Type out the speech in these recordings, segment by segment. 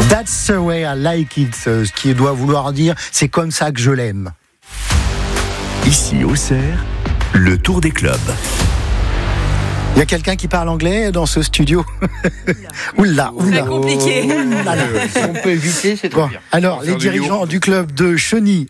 That's the way I like it, ce qui doit vouloir dire c'est comme ça que je l'aime. Ici, Auxerre, le tour des clubs. Il y a quelqu'un qui parle anglais dans ce studio. Oula. Très compliqué. Si on peut éviter, c'est trop Bon, bien. alors, les dirigeants du club de Cheny,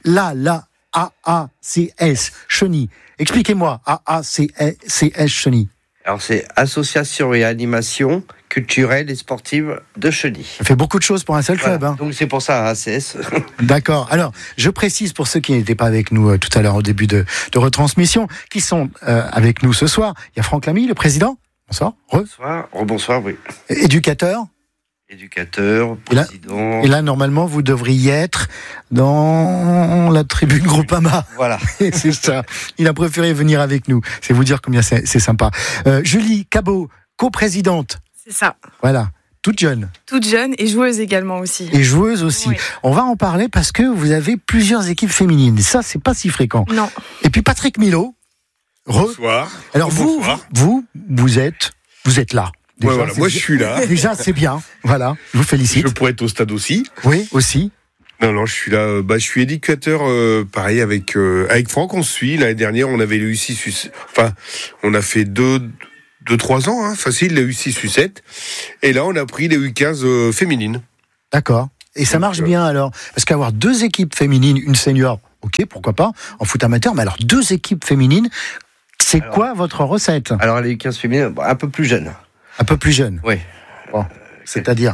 AACS, Cheny. Expliquez-moi, AACS Cheny. Alors, c'est Association et Animation culturelle et sportive de Cheny. Ça fait beaucoup de choses pour un seul club. Voilà. Donc, c'est pour ça, ACS. D'accord. Alors, je précise pour ceux qui n'étaient pas avec nous tout à l'heure au début de retransmission, qui sont avec nous ce soir. Il y a Franck Lamy, le président. Bonsoir. Bonsoir, oui. Éducateur. Éducateur, président. Et là, normalement, vous devriez être dans la tribune Groupama. Voilà. C'est ça. Il a préféré venir avec nous. C'est vous dire combien c'est sympa. Julie Cabot, coprésidente. C'est ça. Voilà. Toute jeune. Toute jeune et joueuse également aussi. Et joueuse aussi. Oui. On va en parler parce que vous avez plusieurs équipes féminines. Et ça, c'est pas si fréquent. Non. Et puis Patrick Milot. Bonsoir. Alors Bonsoir. vous êtes là. Déjà, Ouais, voilà, moi je suis là. Déjà, c'est bien. Voilà. Je vous félicite. Je pourrais être au stade aussi. Oui, aussi. Non, je suis là. Je suis éducateur, pareil, avec Franck, on se suit. L'année dernière, on avait les U6, enfin, on a fait 2-3 ans, facile, les U6, U7. Et là, on a pris les U15 féminines. D'accord. Et ça marche bien alors. Parce qu'avoir 2 équipes féminines, une senior, ok, pourquoi pas, en foot amateur, mais alors 2 équipes féminines, c'est quoi votre recette ? Alors, les U15 féminines, un peu plus jeunes. Un peu plus jeune. Oui. Bon, c'est-à-dire ?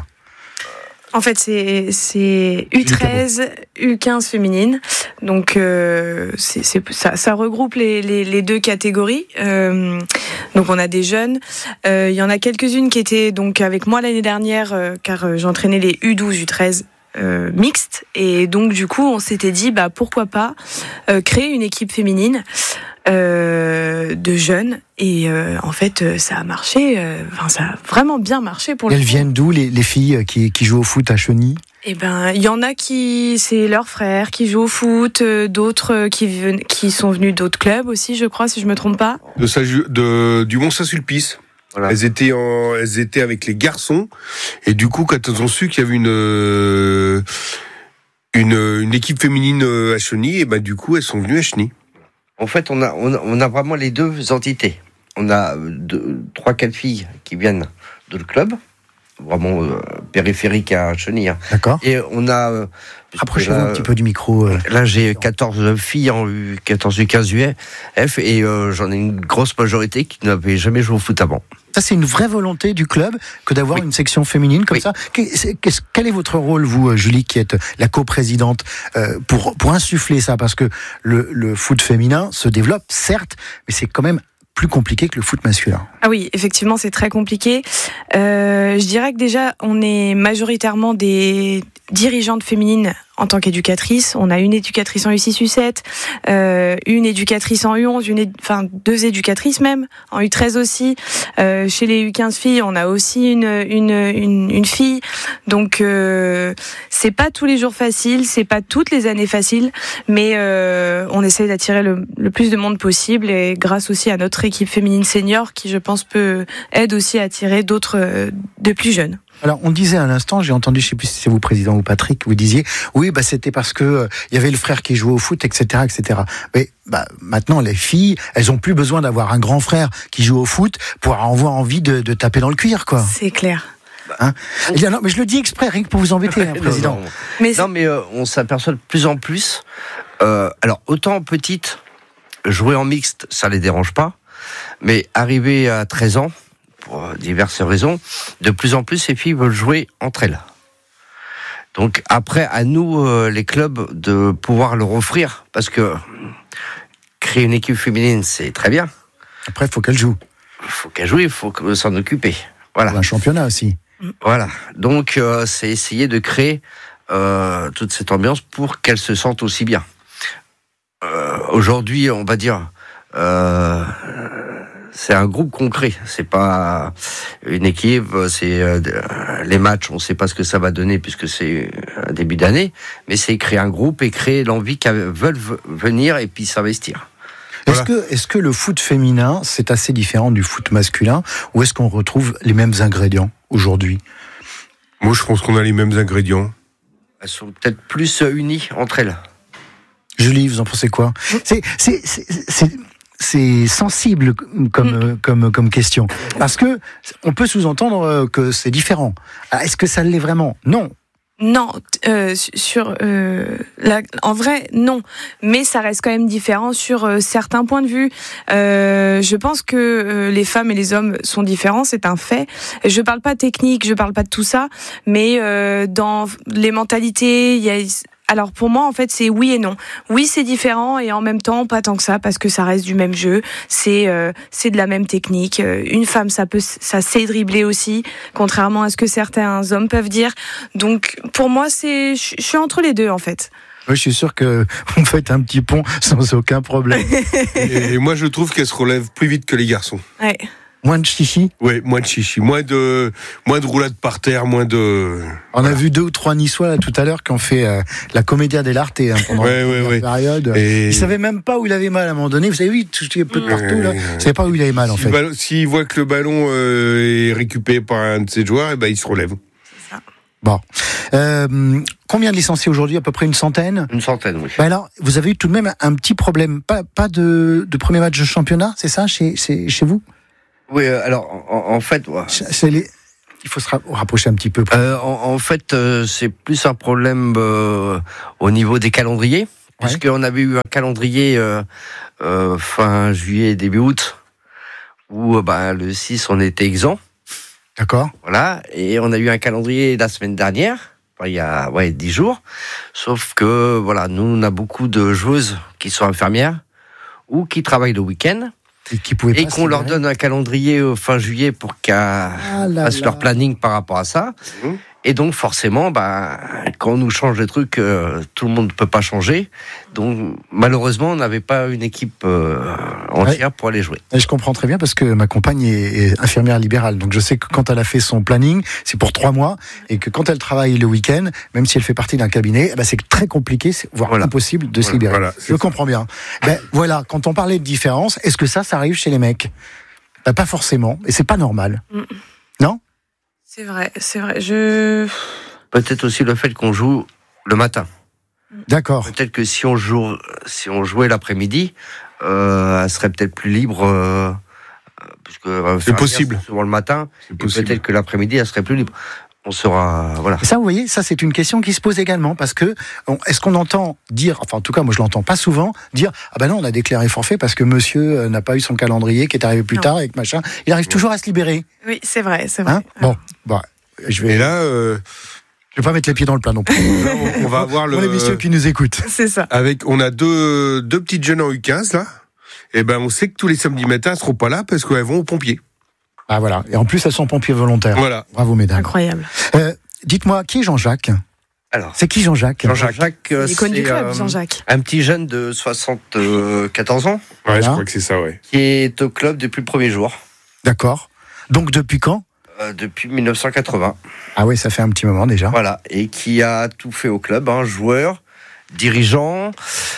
En fait, c'est U13, U15 féminine. Donc, ça regroupe les 2 catégories. Donc, on a des jeunes. Il y en a quelques-unes qui étaient donc avec moi l'année dernière, car j'entraînais les U12, U13 mixtes. Et donc, du coup, on s'était dit, pourquoi pas créer une équipe féminine de jeunes. Et en fait, ça a marché. Ça a vraiment bien marché pour le coup. Elles viennent d'où les filles qui jouent au foot à Cheny ? Eh ben, il y en a c'est leurs frères qui jouent au foot, d'autres qui sont venus d'autres clubs aussi, je crois, si je me trompe pas. Du Mont-Saint-Sulpice. Voilà. Elles étaient avec les garçons. Et du coup, quand elles ont su qu'il y avait une équipe féminine à Cheny, et du coup, elles sont venues à Cheny. En fait, on a vraiment les 2 entités. On a 3-4 filles qui viennent de le club, vraiment périphérique à Cheny. D'accord. Et on a... Rapprochez-vous un petit peu du micro. Là, j'ai 14 filles en U14, U15, UF, et j'en ai une grosse majorité qui n'avaient jamais joué au foot avant. Ça, c'est une vraie volonté du club que d'avoir une section féminine comme ça. Quel est votre rôle, vous, Julie, qui êtes la coprésidente, pour insuffler ça ? Parce que le foot féminin se développe, certes, mais c'est quand même plus compliqué que le foot masculin. Ah oui, effectivement, c'est très compliqué. Je dirais que déjà, on est majoritairement des dirigeantes féminines en tant qu'éducatrice. On a une éducatrice en U6, U7, une éducatrice en U11, 2 éducatrices même, en U13 aussi. Chez les U15 filles, on a aussi une fille. Donc, c'est pas tous les jours facile, c'est pas toutes les années facile, mais on essaye d'attirer le plus de monde possible, et grâce aussi à notre équipe féminine senior qui, je pense, aide aussi à attirer d'autres de plus jeunes. Alors, on disait à l'instant, j'ai entendu, je ne sais plus si c'est vous, président ou Patrick, vous disiez, oui, c'était parce que il y avait le frère qui jouait au foot, etc., etc. Mais maintenant, les filles, elles ont plus besoin d'avoir un grand frère qui joue au foot pour avoir envie de taper dans le cuir, quoi. C'est clair. Non, mais je le dis exprès, rien que pour vous embêter, président. Non, mais on s'aperçoit de plus en plus. Alors, autant petite, jouer en mixte, ça les dérange pas, mais arriver à 13 ans, pour diverses raisons, de plus en plus, ces filles veulent jouer entre elles. Donc après, à nous, les clubs, de pouvoir leur offrir, parce que créer une équipe féminine, c'est très bien. Après, il faut qu'elle joue. Il faut qu'elle joue, il faut s'en occuper. Voilà. Un championnat aussi. Voilà. Donc, c'est essayer de créer toute cette ambiance pour qu'elles se sentent aussi bien. Aujourd'hui, on va dire... c'est un groupe concret, c'est pas une équipe, c'est les matchs, on sait pas ce que ça va donner puisque c'est un début d'année, mais c'est créer un groupe et créer l'envie qu'elles veulent venir et puis s'investir. Voilà. Est-ce que le foot féminin, c'est assez différent du foot masculin, ou est-ce qu'on retrouve les mêmes ingrédients aujourd'hui ? Moi, je pense qu'on a les mêmes ingrédients. Elles sont peut-être plus unies entre elles. Julie, vous en pensez quoi? C'est sensible comme question. Parce que on peut sous-entendre que c'est différent. Alors, est-ce que ça l'est vraiment? Non. Non, en vrai, non. Mais ça reste quand même différent sur certains points de vue. Je pense que les femmes et les hommes sont différents, c'est un fait. Je parle pas technique, je parle pas de tout ça, mais dans les mentalités, il y a... Alors pour moi, en fait, c'est oui et non. Oui, c'est différent et en même temps, pas tant que ça, parce que ça reste du même jeu. C'est de la même technique. Une femme, ça sait dribbler aussi, contrairement à ce que certains hommes peuvent dire. Donc pour moi, je suis entre les deux en fait. Oui, je suis sûr que vous faites un petit pont sans aucun problème. Et moi, je trouve qu'elles se relèvent plus vite que les garçons. Ouais. Moins de chichi. Oui, moins de chichi, moins de roulades par terre, moins de... On a vu 2 ou 3 Niçois là, tout à l'heure qui ont fait la Commedia dell'arte pendant la période. Et... Ils savaient même pas où il avait mal à un moment donné. Vous avez vu, il touchait un peu de partout là. Ils savaient pas où il avait mal en fait. S'ils voient que le ballon est récupéré par un de ses joueurs, ils se relèvent. C'est ça. Bon. Combien de licenciés aujourd'hui? À peu près une centaine? Une centaine, oui. Alors, vous avez eu tout de même un petit problème. Pas de premier match de championnat, c'est ça, chez vous? Oui, alors, en fait... Ouais. Il faut se rapprocher un petit peu. En fait, c'est plus un problème au niveau des calendriers, puisqu'on avait eu un calendrier fin juillet, début août, où le 6, on était exempt. D'accord. Voilà, et on a eu un calendrier la semaine dernière, il y a 10 jours, sauf que, nous, on a beaucoup de joueuses qui sont infirmières ou qui travaillent le week-end, et qu'on leur donne un calendrier fin juillet pour qu'elles fassent leur planning par rapport à ça. Et donc forcément, quand on nous change des trucs, tout le monde ne peut pas changer. Donc malheureusement, on n'avait pas une équipe entière pour aller jouer. Et je comprends très bien parce que ma compagne est infirmière libérale. Donc je sais que quand elle a fait son planning, c'est pour 3 mois. Et que quand elle travaille le week-end, même si elle fait partie d'un cabinet, c'est très compliqué, voire impossible de se libérer. Voilà, je comprends bien. Voilà, quand on parlait de différence, est-ce que ça arrive chez les mecs? Pas forcément. Et c'est pas normal. Non? C'est vrai. Peut-être aussi le fait qu'on joue le matin. D'accord. Peut-être que si on jouait l'après-midi, elle serait peut-être plus libre. Puisque c'est possible. Souvent le matin. Peut-être que l'après-midi, elle serait plus libre. On sera Ça, vous voyez, ça c'est une question qui se pose également parce que est-ce qu'on entend dire, enfin en tout cas moi je l'entends pas souvent dire non, on a déclaré forfait parce que monsieur n'a pas eu son calendrier qui est arrivé plus tard et que machin, il arrive toujours à se libérer. Oui, c'est vrai. Bon, je vais là je vais pas mettre les pieds dans le plat non plus. On va avoir les messieurs qui nous écoutent. C'est ça. On a deux petites jeunes en U15 là. Et on sait que tous les samedis matins elles seront pas là parce qu'elles vont aux pompiers. Ah voilà, et en plus elles sont pompiers volontaires. Voilà. Bravo mesdames. Incroyable. Dites-moi, qui est Jean-Jacques? Alors, c'est qui Jean-Jacques? Jean-Jacques, l'icône du club, Jean-Jacques. Un petit jeune de 74 ans. Ouais, je crois que c'est ça, ouais. Qui est au club depuis le premier jour. D'accord. Donc depuis quand? Depuis 1980. Ah oui, ça fait un petit moment déjà. Voilà, et qui a tout fait au club, joueur, dirigeant,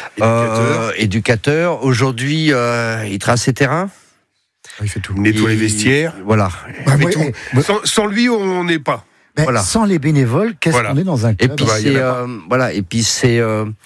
éducateur. Aujourd'hui, il trace ses terrains. Il fait tout. Il nettoie les vestiaires. Voilà. Sans lui, on n'est pas. Sans les bénévoles, qu'est-ce qu'on est dans un club? Et puis c'est,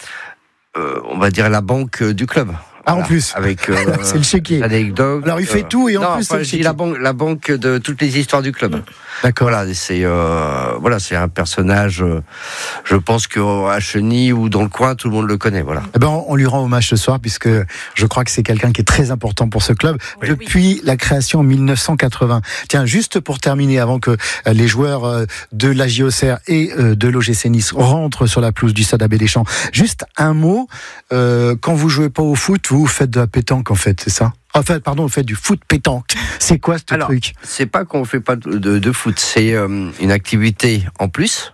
on va dire la banque du club. En plus, avec c'est le chéquier. Alors il fait tout et en plus c'est le chéquier. La banque de toutes les histoires du club. D'accord. C'est un personnage. Je pense qu'à Cheny ou dans le coin, tout le monde le connaît. Voilà. On lui rend hommage ce soir puisque je crois que c'est quelqu'un qui est très important pour ce club depuis la création en 1980. Tiens, juste pour terminer, avant que les joueurs de la JOCR et de l'OGC Nice rentrent sur la pelouse du Stade Abbé Deschamps, juste un mot. Quand vous jouez pas au foot, vous faites de la pétanque en fait, c'est ça? Enfin, pardon, vous faites du foot pétanque. C'est quoi ce truc? C'est pas qu'on fait pas de foot, c'est une activité en plus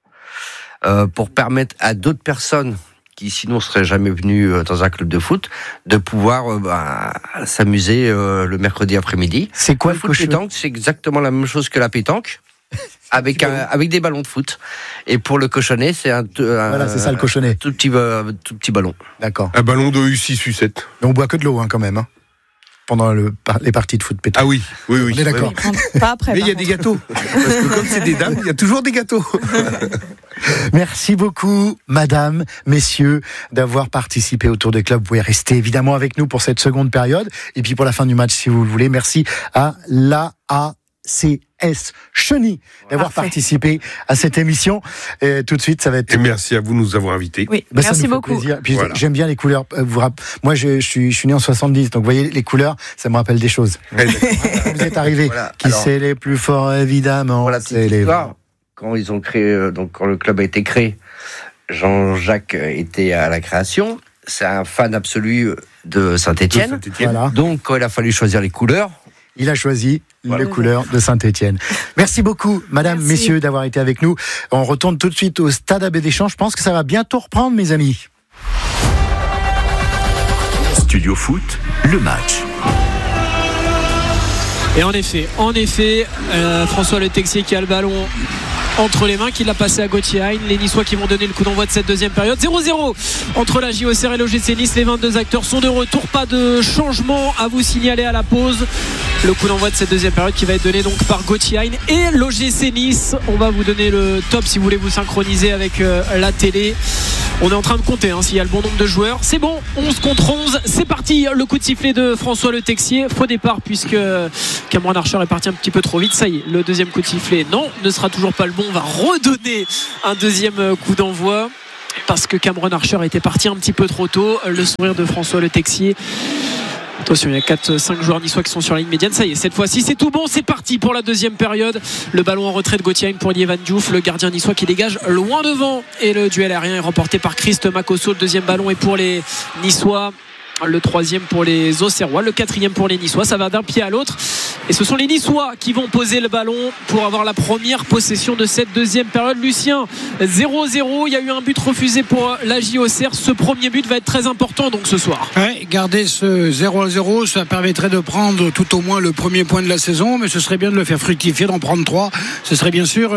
pour permettre à d'autres personnes qui sinon seraient jamais venues dans un club de foot de pouvoir s'amuser le mercredi après-midi. C'est quoi le foot pétanque? C'est exactement la même chose que la pétanque. Avec des ballons de foot. Et pour le cochonnet, c'est c'est ça le cochonnet. Tout petit ballon. D'accord. Un ballon de U6, U7. Mais on boit que de l'eau quand même. pendant les parties de foot pétanque. Ah oui. On est d'accord. Pas après. Mais il y a des gâteaux. Parce que comme c'est des dames, il y a toujours des gâteaux. Merci beaucoup, madame, messieurs, d'avoir participé au Tour des clubs. Vous pouvez rester évidemment avec nous pour cette seconde période. Et puis pour la fin du match, si vous le voulez. Merci à l'AACS Cheny d'avoir participé à cette émission. Et tout de suite, ça va être... Et merci à vous de nous avoir invités. Oui, ça merci nous fait beaucoup. plaisir. Puis Voilà. j'aime bien les couleurs. Moi, je suis né en 70, donc vous voyez, les couleurs, ça me rappelle des choses. Vous êtes arrivés. Voilà. Qui Alors, c'est les plus forts, évidemment. Pour la c'est petite les... histoire, quand ils ont créé, donc quand le club a été créé, Jean-Jacques était à la création. C'est un fan absolu de Saint-Étienne. Voilà. Donc quand il a fallu choisir les couleurs, Il a choisi Voilà. les couleurs de Saint-Étienne. Merci beaucoup, madame, Merci. messieurs, d'avoir été avec nous. On retourne tout de suite au stade Abbé Deschamps. Je pense que ça va bientôt reprendre, mes amis. Studio Foot, le match. Et en effet, François Le Texier qui a le ballon entre les mains, qui l'a passé à Gauthier Hein. Les Niçois qui vont donner le coup d'envoi de cette deuxième période. 0-0 entre la JOCR et l'OGC Nice. Les 22 acteurs sont de retour. Pas de changement à vous signaler à la pause. Le coup d'envoi de cette deuxième période qui va être donné donc par Gauthier Hein et l'OGC Nice. On va vous donner le top si vous voulez vous synchroniser avec la télé. On est en train de compter s'il y a le bon nombre de joueurs. C'est bon, 11 contre 11. C'est parti, le coup de sifflet de François Le Texier. Faux départ puisque Cameron Archer est parti un petit peu trop vite. Ça y est, le deuxième coup de sifflet, non, ne sera toujours pas le bon. On va redonner un deuxième coup d'envoi parce que Cameron Archer était parti un petit peu trop tôt. Le sourire de François Le Texier. Attention, il y a 4-5 joueurs niçois qui sont sur la ligne médiane. Ça y est, cette fois-ci, c'est tout bon. C'est parti pour la deuxième période. Le ballon en retrait de Gauthier Hein pour Lievan Diouf, le gardien niçois qui dégage loin devant. Et le duel aérien est remporté par Christ Makosso. Le deuxième ballon est pour les Niçois. Le troisième pour les Auxerrois, le quatrième pour les Niçois. Ça va d'un pied à l'autre. Et ce sont les Niçois qui vont poser le ballon pour avoir la première possession de cette deuxième période. Lucien, 0-0. Il y a eu un but refusé pour la JOCR. Ce premier but va être très important donc ce soir. Ouais, garder ce 0-0, ça permettrait de prendre tout au moins le premier point de la saison, mais ce serait bien de le faire fructifier, d'en prendre 3. Ce serait bien sûr...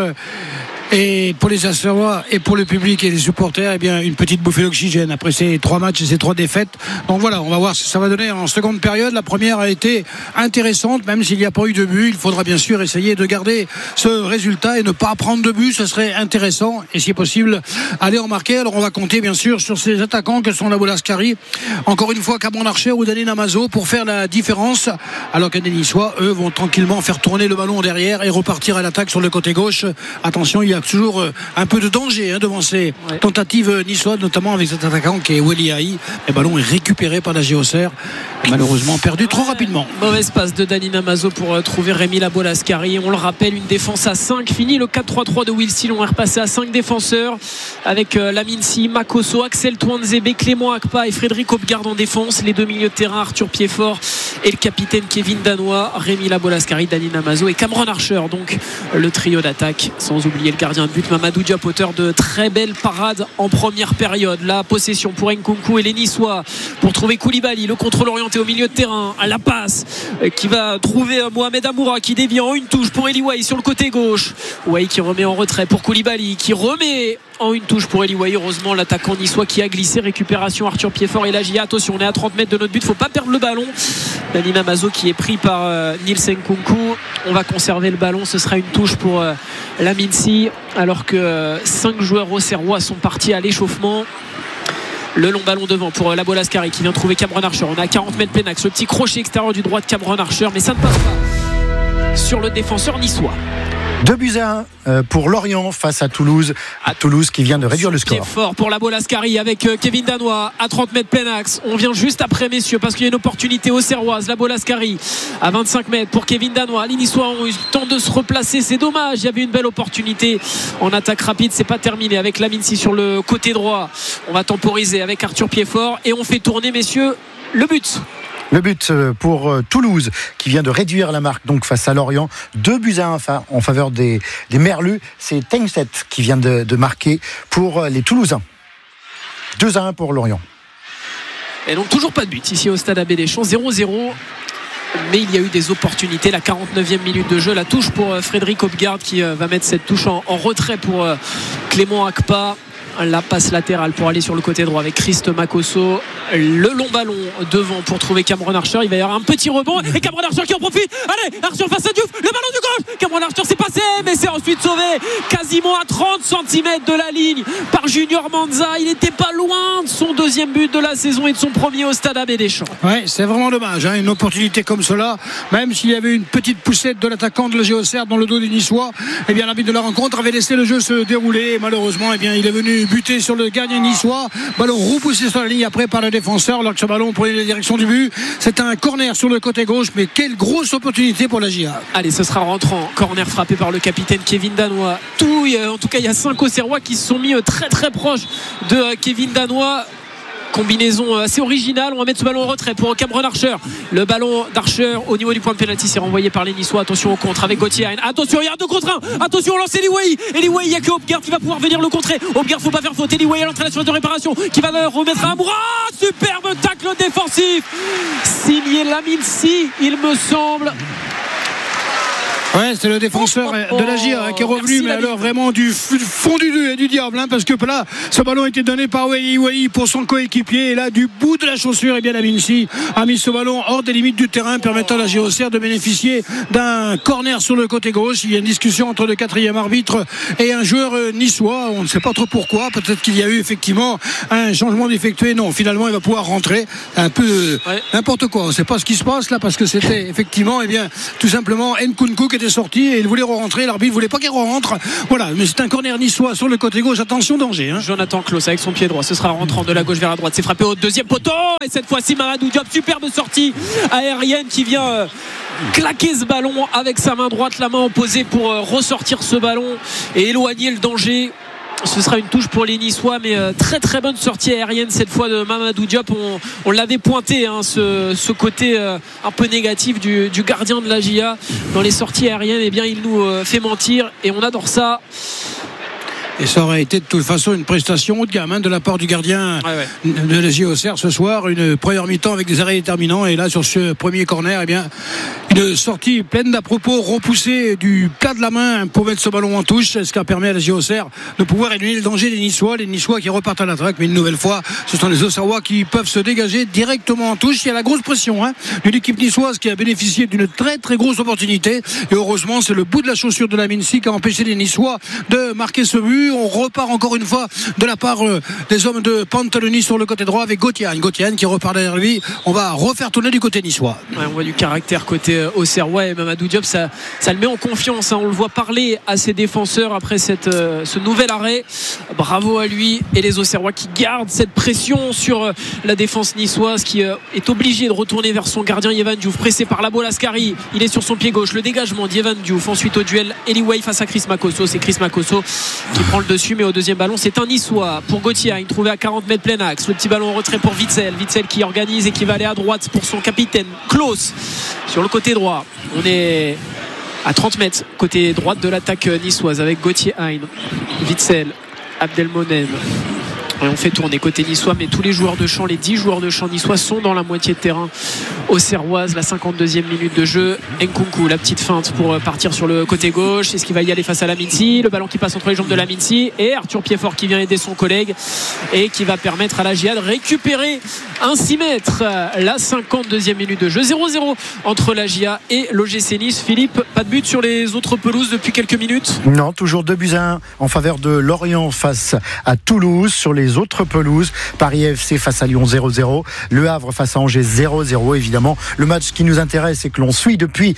Et pour les Auxerrois et pour le public et les supporters, eh bien, une petite bouffée d'oxygène après ces 3 matchs et ces 3 défaites. Donc voilà, on va voir ce que ça va donner en seconde période. La première a été intéressante, même s'il n'y a pas eu de but. Il faudra bien sûr essayer de garder ce résultat et ne pas prendre de but. Ce serait intéressant et si possible aller en marquer. Alors on va compter bien sûr sur ces attaquants que sont la Bolascari, encore une fois Cameron Archer ou Dani Namazo pour faire la différence. Alors que les Niçois, eux, vont tranquillement faire tourner le ballon derrière et repartir à l'attaque sur le côté gauche. Attention, il y a toujours un peu de danger devant ces tentatives niçoises, notamment avec cet attaquant qui est Weli Haï. Le ballon est récupéré par la JOCR, malheureusement perdu trop rapidement. Mauvaise passe de Dani Namazo pour trouver Rémi Labolascari. On le rappelle, une défense à 5. Fini le 4-3-3 de Will Steele. On est repassé à 5 défenseurs avec Laminsi, Makosso, Axel Touanzebe, Clément Akpa et Frédéric Hopgard en défense. Les 2 milieux de terrain, Arthur Piedfort et le capitaine Kevin Danois, Rémi Labolascari, Dani Namazo et Cameron Archer. Donc le trio d'attaque, sans oublier le gardien de but Mamadou Diop, auteur de très belles parades en première période. La possession pour Nkunku et les Niçois pour trouver Koulibaly, le contrôle orienté au milieu de terrain, la passe qui va trouver Mohamed Amoura qui dévie en une touche pour Eli Wahi sur le côté gauche. Wahi qui remet en retrait pour Koulibaly, qui remet en une touche pour Eli Wahi. Heureusement l'attaquant niçois qui a glissé. Récupération Arthur Piedfort et Lagia. Attention, on est à 30 mètres de notre but, faut pas perdre le ballon. Dani Namazo qui est pris par Nils Nkunku. On va conserver le ballon, ce sera une touche pour Laminsi, alors que 5 joueurs auxerrois sont partis à l'échauffement. Le long ballon devant pour Labolascari qui vient trouver Cameron Archer. On est à 40 mètres plein axe. Le petit crochet extérieur du droit de Cameron Archer, mais ça ne passe pas sur le défenseur niçois. 2-1 pour Lorient face à Toulouse. Toulouse qui vient de réduire le score. Pied fort pour la Bolascari avec Kevin Danois à 30 mètres plein axe. On vient juste après, messieurs, parce qu'il y a une opportunité auxerroise. La Bolascari à 25 mètres pour Kevin Danois. Les Niçois ont eu le temps de se replacer. C'est dommage. Il y avait une belle opportunité en attaque rapide. C'est pas terminé avec Laminsi sur le côté droit. On va temporiser avec Arthur Piedfort et on fait tourner, messieurs, le but. Le but pour Toulouse qui vient de réduire la marque donc face à Lorient. 2-1 en faveur des Merlus. C'est Tengset qui vient de marquer pour les Toulousains. 2-1 pour Lorient. Et donc toujours pas de but ici au stade Abbé Deschamps. 0-0. Mais il y a eu des opportunités. La 49e minute de jeu. La touche pour Frédéric Hopgard qui va mettre cette touche en retrait pour Clément Akpa. La passe latérale pour aller sur le côté droit avec Christ Makosso. Le long ballon devant pour trouver Cameron Archer. Il va y avoir un petit rebond et Cameron Archer qui en profite. Allez, Archer face à Diouf, le ballon du gauche. Cameron Archer s'est passé, mais c'est ensuite sauvé quasiment à 30 cm de la ligne par Junior Manza. Il n'était pas loin de son deuxième but de la saison et de son premier au Stade Abbé Deschamps. Ouais, c'est vraiment dommage, hein, une opportunité comme cela, même s'il y avait une petite poussette de l'attaquant de la Géocère dans le dos des Niçois, eh bien l'arbitre de la rencontre avait laissé le jeu se dérouler et malheureusement eh bien, il est venu buter sur le gardien niçois. Ballon repoussé sur la ligne après par le défenseur alors que ce ballon prenait la direction du but. C'est un corner sur le côté gauche, mais quelle grosse opportunité pour la GIA. Allez, ce sera rentrant. Corner frappé par le capitaine Kevin Danois. En tout cas, il y a 5 Auxerrois qui se sont mis très très proches de Kevin Danois. Combinaison assez originale. On va mettre ce ballon en retrait pour Cameron Archer. Le ballon d'Archer au niveau du point de pénalty, c'est renvoyé par les Niçois. Attention au contre avec Gauthier. Attention, il y a 2 contre 1. Attention, on lance Eliway. Il n'y a que Hopgard qui va pouvoir venir le contrer. Hopgard, faut pas faire faute. Eliway à l'entrée de la surface de réparation qui va le remettre à Amoura. Superbe tacle défensif signé Lamine Si, il me semble. Ouais, c'est le défenseur de la GIA qui est revenu, mais alors vraiment du fond du diable, hein, parce que là, ce ballon a été donné par Wai pour son coéquipier, et là, du bout de la chaussure, et bien la Mincy a mis ce ballon hors des limites du terrain, permettant à la GIA de bénéficier d'un corner sur le côté gauche. Il y a une discussion entre le 4e arbitre et un joueur niçois. On ne sait pas trop pourquoi. Peut-être qu'il y a eu effectivement un changement d'effectué. Non, finalement, il va pouvoir rentrer. Un peu n'importe quoi. On ne sait pas ce qui se passe là, parce que c'était effectivement, eh bien, tout simplement Nkunku qui était sorti et il voulait re-rentrer. L'arbitre ne voulait pas qu'il re-rentre. Voilà, mais c'est un corner niçois sur le côté gauche. Attention, danger. Hein. Jonathan Klaus avec son pied droit. Ce sera rentrant de la gauche vers la droite. C'est frappé au deuxième poteau. Et cette fois-ci, Mamadou Diop, superbe sortie aérienne qui vient claquer ce ballon avec sa main droite, la main opposée pour ressortir ce ballon et éloigner le danger. Ce sera une touche pour les Niçois, mais très très bonne sortie aérienne cette fois de Mamadou Diop. On l'avait pointé, hein, ce côté un peu négatif du gardien de la GIA dans les sorties aériennes. Eh bien, il nous fait mentir et on adore ça. Et ça aurait été de toute façon une prestation haut de gamme, hein, de la part du gardien de la GIA ce soir. Une première mi-temps avec des arrêts déterminants. Et là, sur ce premier corner, eh bien, une sortie pleine d'à-propos, repoussée du plat de la main pour mettre ce ballon en touche. Ce qui a permis à la GIA de pouvoir éliminer le danger des Niçois. Les Niçois qui repartent à l'attaque. Mais une nouvelle fois, ce sont les Auxerrois qui peuvent se dégager directement en touche. Il y a la grosse pression, hein, d'une équipe niçoise qui a bénéficié d'une très très grosse opportunité. Et heureusement, c'est le bout de la chaussure de la Mincy qui a empêché les Niçois de marquer ce but. On repart encore une fois de la part des hommes de Pantaloni sur le côté droit avec Gauthier qui repart derrière lui. On va refaire tourner du côté niçois. On voit du caractère côté Auxerrois et Mamadou Diop, ça le met en confiance, hein. On le voit parler à ses défenseurs après ce nouvel arrêt. Bravo à lui et les Auxerrois qui gardent cette pression sur la défense niçoise qui est obligée de retourner vers son gardien Yevan Diouf, pressé par Labo Lascari. Il est sur son pied gauche, le dégagement d'Yevan Diouf. Ensuite au duel Eliway face à Chris Makosso. C'est Chris Makosso qui prend le dessus, mais au deuxième ballon c'est un Niçois pour Gauthier, il trouvé à 40 mètres plein axe. Le petit ballon en retrait pour Witzel qui organise et qui va aller à droite pour son capitaine Klaus sur le côté droit. On est à 30 mètres côté droite de l'attaque niçoise avec Gauthier, Witzel, Abdelmonem. Et on fait tourner côté niçois, mais tous les joueurs de champ, les 10 joueurs de champ niçois sont dans la moitié de terrain auxerroise. La 52e minute de jeu. Nkunku, la petite feinte pour partir sur le côté gauche. C'est ce qui va y aller face à la Mincy. Le ballon qui passe entre les jambes de la Mincy et Arthur Piefort qui vient aider son collègue et qui va permettre à la GIA de récupérer un 6 mètres. La 52e minute de jeu. 0-0 entre la GIA et l'OGC Nice. Philippe, pas de but sur les autres pelouses depuis quelques minutes? Non, toujours 2-1 en faveur de Lorient face à Toulouse. Sur les autres pelouses, Paris FC face à Lyon 0-0, Le Havre face à Angers 0-0. Évidemment, le match qui nous intéresse et que l'on suit depuis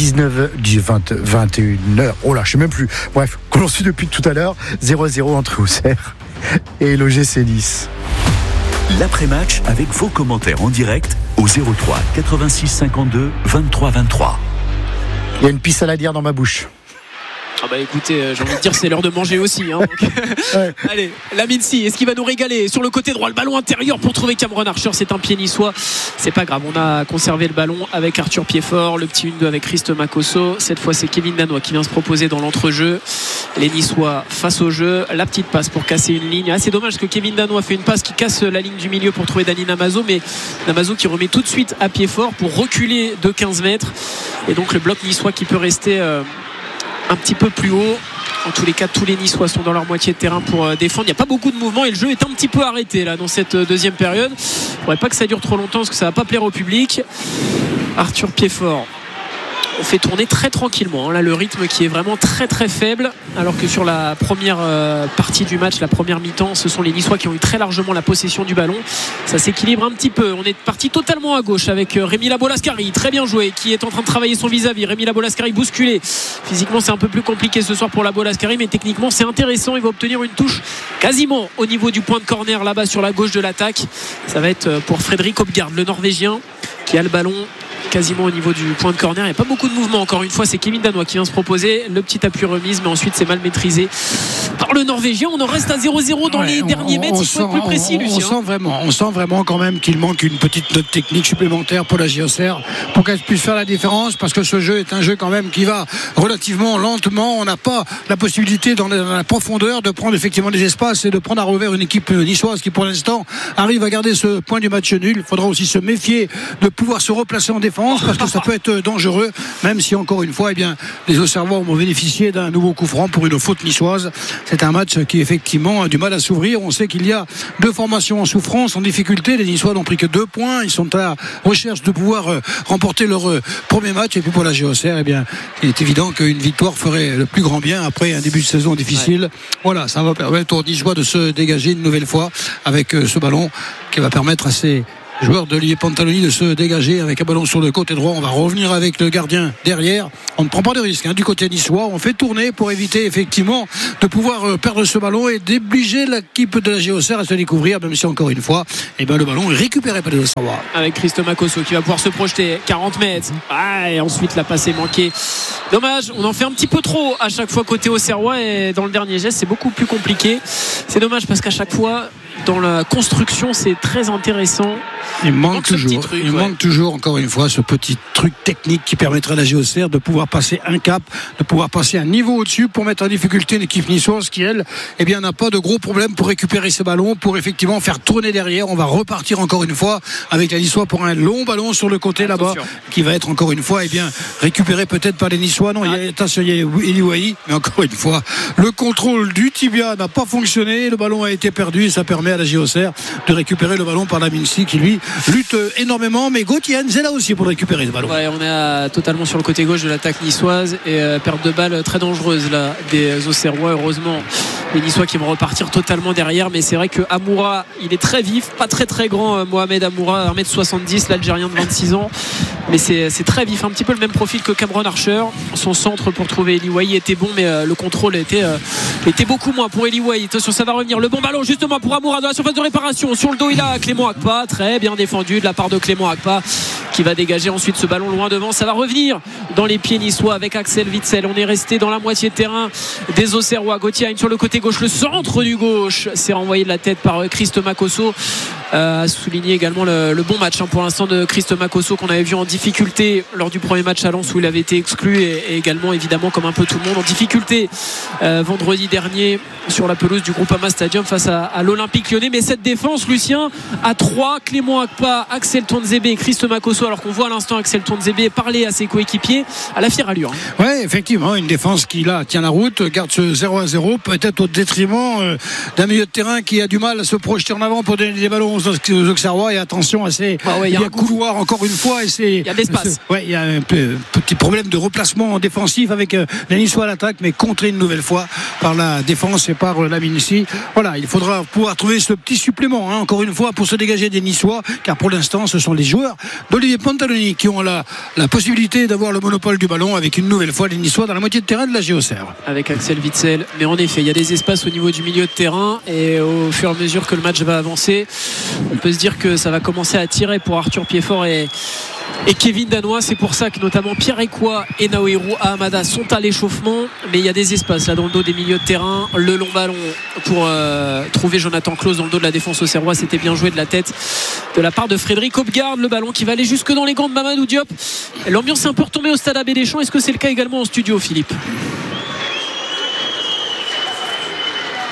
21h. Oh là, je sais même plus. Bref, que l'on suit depuis tout à l'heure, 0-0 entre Auxerre et l'OGC Nice. L'après-match avec vos commentaires en direct au 03 86 52 23 23. Il y a une pisse saladière dans ma bouche. Ah bah écoutez, j'ai envie de dire c'est l'heure de manger aussi, hein, donc. Ouais. Allez, la Mincy, est-ce qu'il va nous régaler sur le côté droit, le ballon intérieur pour trouver Cameron Archer? C'est un pied niçois, c'est pas grave, on a conservé le ballon avec Arthur Piefort, le petit 1-2 avec Christ Makosso. Cette fois c'est Kevin Danois qui vient se proposer dans l'entrejeu. Les Niçois face au jeu, la petite passe pour casser une ligne. C'est dommage que Kevin Danois fait une passe qui casse la ligne du milieu pour trouver Dani Namazo, mais Namazo qui remet tout de suite à Piefort pour reculer de 15 mètres. Et donc le bloc niçois qui peut rester un petit peu plus haut. En tous les cas, tous les Niçois sont dans leur moitié de terrain pour défendre. Il n'y a pas beaucoup de mouvement et le jeu est un petit peu arrêté là dans cette deuxième période. Il ne faudrait pas que ça dure trop longtemps parce que ça ne va pas plaire au public. Arthur Piedfort, on fait tourner très tranquillement. Là, le rythme qui est vraiment très très faible, alors que sur la première partie du match, la première mi-temps, ce sont les Niçois qui ont eu très largement la possession du ballon. Ça s'équilibre un petit peu. On est parti totalement à gauche avec Rémi Labo-Lascari, très bien joué, qui est en train de travailler son vis-à-vis. Rémi Labo-Lascari bousculé. Physiquement, c'est un peu plus compliqué ce soir pour Labo-Lascari, mais techniquement, c'est intéressant. Il va obtenir une touche quasiment au niveau du point de corner là-bas sur la gauche de l'attaque. Ça va être pour Frédéric Hopgaard, le Norvégien, qui a le ballon quasiment au niveau du point de corner. Il n'y a pas beaucoup de mouvement encore une fois. C'est Kevin Danois qui vient se proposer le petit appui remise, mais ensuite c'est mal maîtrisé par le Norvégien. On en reste à 0-0 dans les derniers mètres. Il faut être plus précis, Lucien. On sent vraiment quand même qu'il manque une petite note technique supplémentaire pour la JOCR pour qu'elle puisse faire la différence, parce que ce jeu est un jeu quand même qui va relativement lentement. On n'a pas la possibilité dans la profondeur de prendre effectivement des espaces et de prendre à revers une équipe niçoise qui pour l'instant arrive à garder ce point du match nul. Il faudra aussi se méfier de pouvoir se replacer en défense, parce que ça peut être dangereux, même si encore une fois les Auxerrois vont bénéficier d'un nouveau coup franc pour une faute niçoise. C'est un match qui effectivement a du mal à s'ouvrir. On sait qu'il y a deux formations en souffrance, en difficulté. Les Niçois n'ont pris que 2 points. Ils sont à la recherche de pouvoir remporter leur premier match. Et puis pour la JOCR, il est évident qu'une victoire ferait le plus grand bien après un début de saison difficile. Ouais. Voilà, ça va permettre aux Niçois de se dégager une nouvelle fois avec ce ballon qui va permettre à ces joueur d'Olivier Pantaloni de se dégager avec un ballon sur le côté droit. On va revenir avec le gardien derrière. On ne prend pas de risque du côté niçois. On fait tourner pour éviter effectivement de pouvoir perdre ce ballon et d'obliger l'équipe de la JOCR à se découvrir, même si encore une fois le ballon est récupéré par les Auxerrois. Avec Christo Makosso qui va pouvoir se projeter 40 mètres. Et ensuite la passe est manquée. Dommage, on en fait un petit peu trop à chaque fois côté Auxerrois, et dans le dernier geste c'est beaucoup plus compliqué. C'est dommage parce qu'à chaque fois dans la construction c'est très intéressant. Il manque toujours encore une fois ce petit truc technique qui permettrait à la JOCR de pouvoir passer un cap, de pouvoir passer un niveau au-dessus pour mettre en difficulté une équipe niçoise qui elle n'a pas de gros problèmes pour récupérer ce ballon, pour effectivement faire tourner derrière. On va repartir encore une fois avec la Niçois pour un long ballon sur le côté là-bas qui va être encore une fois récupéré peut-être par les Niçois. Non, il y a Eliwahi, mais encore une fois le contrôle du tibia n'a pas fonctionné, le ballon a été perdu et ça permet à la JOCR de récupérer le ballon par la Mincy qui lui lutte énormément, mais Gauthier Hans est là aussi pour récupérer ce ballon. On est totalement sur le côté gauche de l'attaque niçoise et perte de balle très dangereuse là des Auxerrois. Heureusement les Niçois qui vont repartir totalement derrière, mais c'est vrai que Amoura il est très vif, pas très très grand, Mohamed Amoura, 1m70, l'Algérien de 26 ans, mais c'est très vif, un petit peu le même profil que Cameron Archer. Son centre pour trouver Eliwahi était bon, mais le contrôle était beaucoup moins pour Eliwahi. Attention, ça va revenir, le bon ballon justement pour Amoura dans la surface de réparation, sur le dos il a Clément Akpa, très bien défendu de la part de Clément Akpa qui va dégager ensuite ce ballon loin devant. Ça va revenir dans les pieds niçois avec Axel Witsel. On est resté dans la moitié de terrain des Auxerrois. Gauthier Hein sur le côté gauche, le centre du gauche, c'est renvoyé de la tête par Christo Makosso. A souligné également le bon match pour l'instant de Christo Makosso qu'on avait vu en difficulté lors du premier match à Lens où il avait été exclu, et également évidemment comme un peu tout le monde en difficulté vendredi dernier sur la pelouse du Groupama Stadium face à l'Olympique Lyonnais. Mais cette défense, Lucien, à 3, Clément Akpa, Axel Tonzebe et Christo Makosso, alors qu'on voit à l'instant Axel Tonzebe parler à ses coéquipiers à la fière allure. Oui, effectivement, une défense qui là tient la route, garde ce 0-0, peut-être au détriment d'un milieu de terrain qui a du mal à se projeter en avant pour donner des ballons aux Auxerrois. Et attention à ces couloirs encore une fois, il y a de l'espace. Il y a un petit problème de replacement défensif avec les Niçois à l'attaque, mais contré une nouvelle fois par la défense et par la Mincy. Voilà, il faudra pouvoir trouver ce petit supplément encore une fois pour se dégager des Niçois, car pour l'instant ce sont les joueurs d'Olivier Pantaloni qui ont la possibilité d'avoir le monopole du ballon, avec une nouvelle fois les Niçois dans la moitié de terrain de la JOCR. Avec Axel Witsel, mais en effet il y a des espaces au niveau du milieu de terrain, et au fur et à mesure que le match va avancer, on peut se dire que ça va commencer à tirer pour Arthur Piedfort et Kevin Danois. C'est pour ça que notamment Pierre Ekwa et Naohiro Ahamada sont à l'échauffement, mais il y a des espaces là dans le dos des milieux de terrain. Le long ballon pour trouver Jonathan Claus dans le dos de la défense auxerrois, c'était bien joué de la tête de la part de Frédéric Hopgaard. Le ballon qui va aller jusque dans les gants de Mamadou Diop. L'ambiance est un peu retombée au stade Abbé Deschamps. Est-ce que c'est le cas également en studio, Philippe ?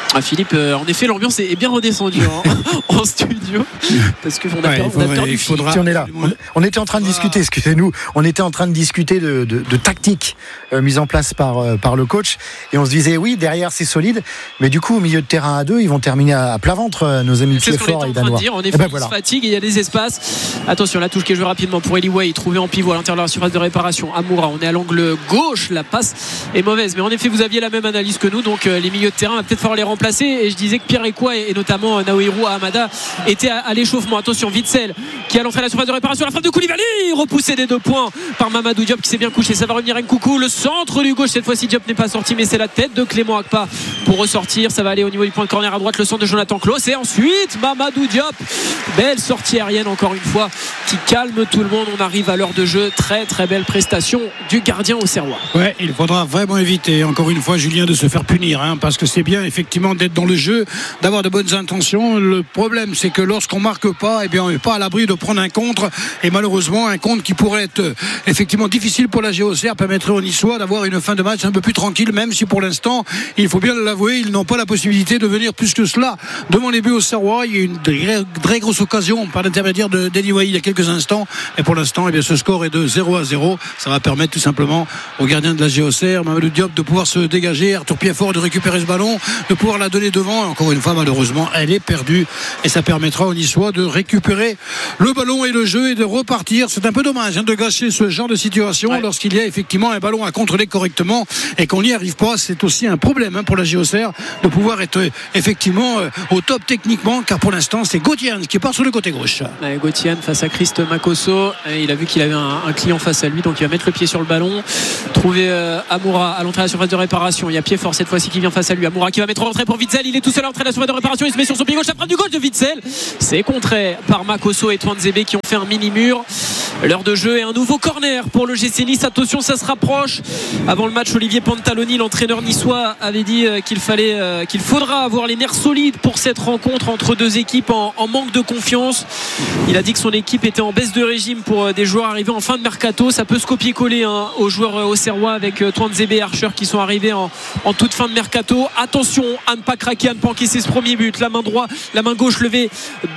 Philippe, en effet, l'ambiance est bien redescendue en studio parce qu'on a perdu Philippe. On est là. On était en train de discuter, excusez-nous, on était en train de discuter de tactique mise en place par le coach et on se disait oui, derrière c'est solide, mais du coup au milieu de terrain à deux, ils vont terminer à plat ventre nos amis Piedfort et Danois. En effet, ils se fatiguent et il y a des espaces. Attention, la touche qui est jouée rapidement pour Eli Way, trouvé en pivot à l'intérieur de la surface de réparation. Amoura, on est à l'angle gauche, la passe est mauvaise, mais en effet vous aviez la même analyse que nous, donc les milieux de terrain va peut-être falloir les remplacer. Et je disais que Pierre Ekwa et notamment Naohiro Ahamada étaient à l'échauffement. Attention, Witsel qui a l'entrée à la surface de réparation, la frappe de Koulibaly, repoussé des 2 points par Mamadou Diop qui s'est bien couché. Ça va revenir Nkoukou, le centre du gauche, cette fois-ci Diop n'est pas sorti, mais c'est la tête de Clément Akpa pour ressortir. Ça va aller au niveau du point de corner à droite, le centre de Jonathan Klaus et ensuite Mamadou Diop, belle sortie aérienne encore une fois qui calme tout le monde. On arrive à l'heure de jeu, très très belle prestation du gardien auxerrois. Ouais, il faudra vraiment éviter encore une fois Julien de se faire punir, parce que c'est bien effectivement d'être dans le jeu, d'avoir de bonnes intentions. Le problème c'est que lorsqu'on marque pas, on n'est pas à l'abri de prendre un contre, et malheureusement un contre qui pourrait être effectivement difficile pour la GOCR permettrait aux Niçois d'avoir une fin de match un peu plus tranquille, même si pour l'instant il faut bien l'avouer, ils n'ont pas la possibilité de venir plus que cela devant les buts auxerrois. Il y a eu une très grosse occasion par l'intermédiaire de Eli Way il y a quelques instants, et pour l'instant ce score est de 0-0. Ça va permettre tout simplement au gardien de la GOCR, Mamadou Diop, de pouvoir se dégager, Arthur Piedfort de récupérer ce ballon, de pouvoir la donner devant. Encore une fois malheureusement elle est perdue, et ça permettra aux Niçois de récupérer le ballon et le jeu et de repartir. C'est un peu dommage de gâcher ce genre de situation lorsqu'il y a effectivement un ballon à contrôler correctement et qu'on n'y arrive pas. C'est aussi un problème pour la GOCR de pouvoir être effectivement au top techniquement, car pour l'instant c'est Gauthier qui part sur le côté gauche. Gauthier face à Christ Makosso, il a vu qu'il avait un client face à lui, donc il va mettre le pied sur le ballon, trouver Amoura à l'entrée à la surface de réparation. Il y a Piedfort cette fois-ci qui vient face à lui. Amoura qui va mettre en rentrée pour Witsel, il est tout seul à l'entrée à la surface de réparation, il se met sur son pied gauche, la frappe du gauche de Witsel, c'est contré par Makosso et Touanzebe qui ont fait un mini-mur. L'heure de jeu et un nouveau corner pour le GC Nice. Attention, ça se rapproche. Avant le match, Olivier Pantaloni, l'entraîneur niçois, avait dit qu'il faudra avoir les nerfs solides pour cette rencontre entre deux équipes en manque de confiance. Il a dit que son équipe était en baisse de régime pour des joueurs arrivés en fin de mercato. Ça peut se copier-coller aux joueurs auxerrois avec Touanzebe et Archer qui sont arrivés en toute fin de mercato. Attention à ne pas craquer, à ne pas encaisser ce premier but. La main gauche levée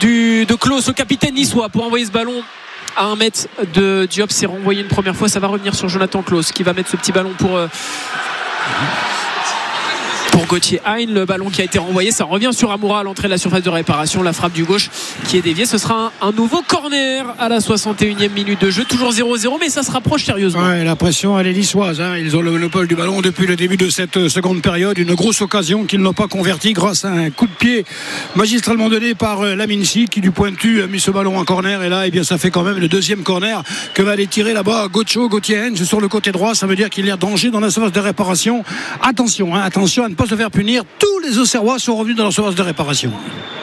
de Klaus, au capitaine niçois, pour envoyer ce ballon à 1 mètre de Diop. C'est renvoyé une première fois, ça va revenir sur Jonathan Klaus qui va mettre ce petit ballon pour Gauthier Hein. Le ballon qui a été renvoyé, ça revient sur Amoura à l'entrée de la surface de réparation. La frappe du gauche qui est déviée. Ce sera un nouveau corner à la 61e minute de jeu. Toujours 0-0, mais ça se rapproche sérieusement. Ouais, la pression elle est niçoise. Ils ont le monopole du ballon depuis le début de cette seconde période. Une grosse occasion qu'ils n'ont pas convertie grâce à un coup de pied magistralement donné par Laminci qui du pointu a mis ce ballon en corner. Et là, ça fait quand même le deuxième corner que va aller tirer là-bas Gauthier Hein sur le côté droit. Ça veut dire qu'il y a danger dans la surface de réparation. Attention à ne pas se faire punir. Tous les Auxerrois sont revenus dans leur surface de réparation.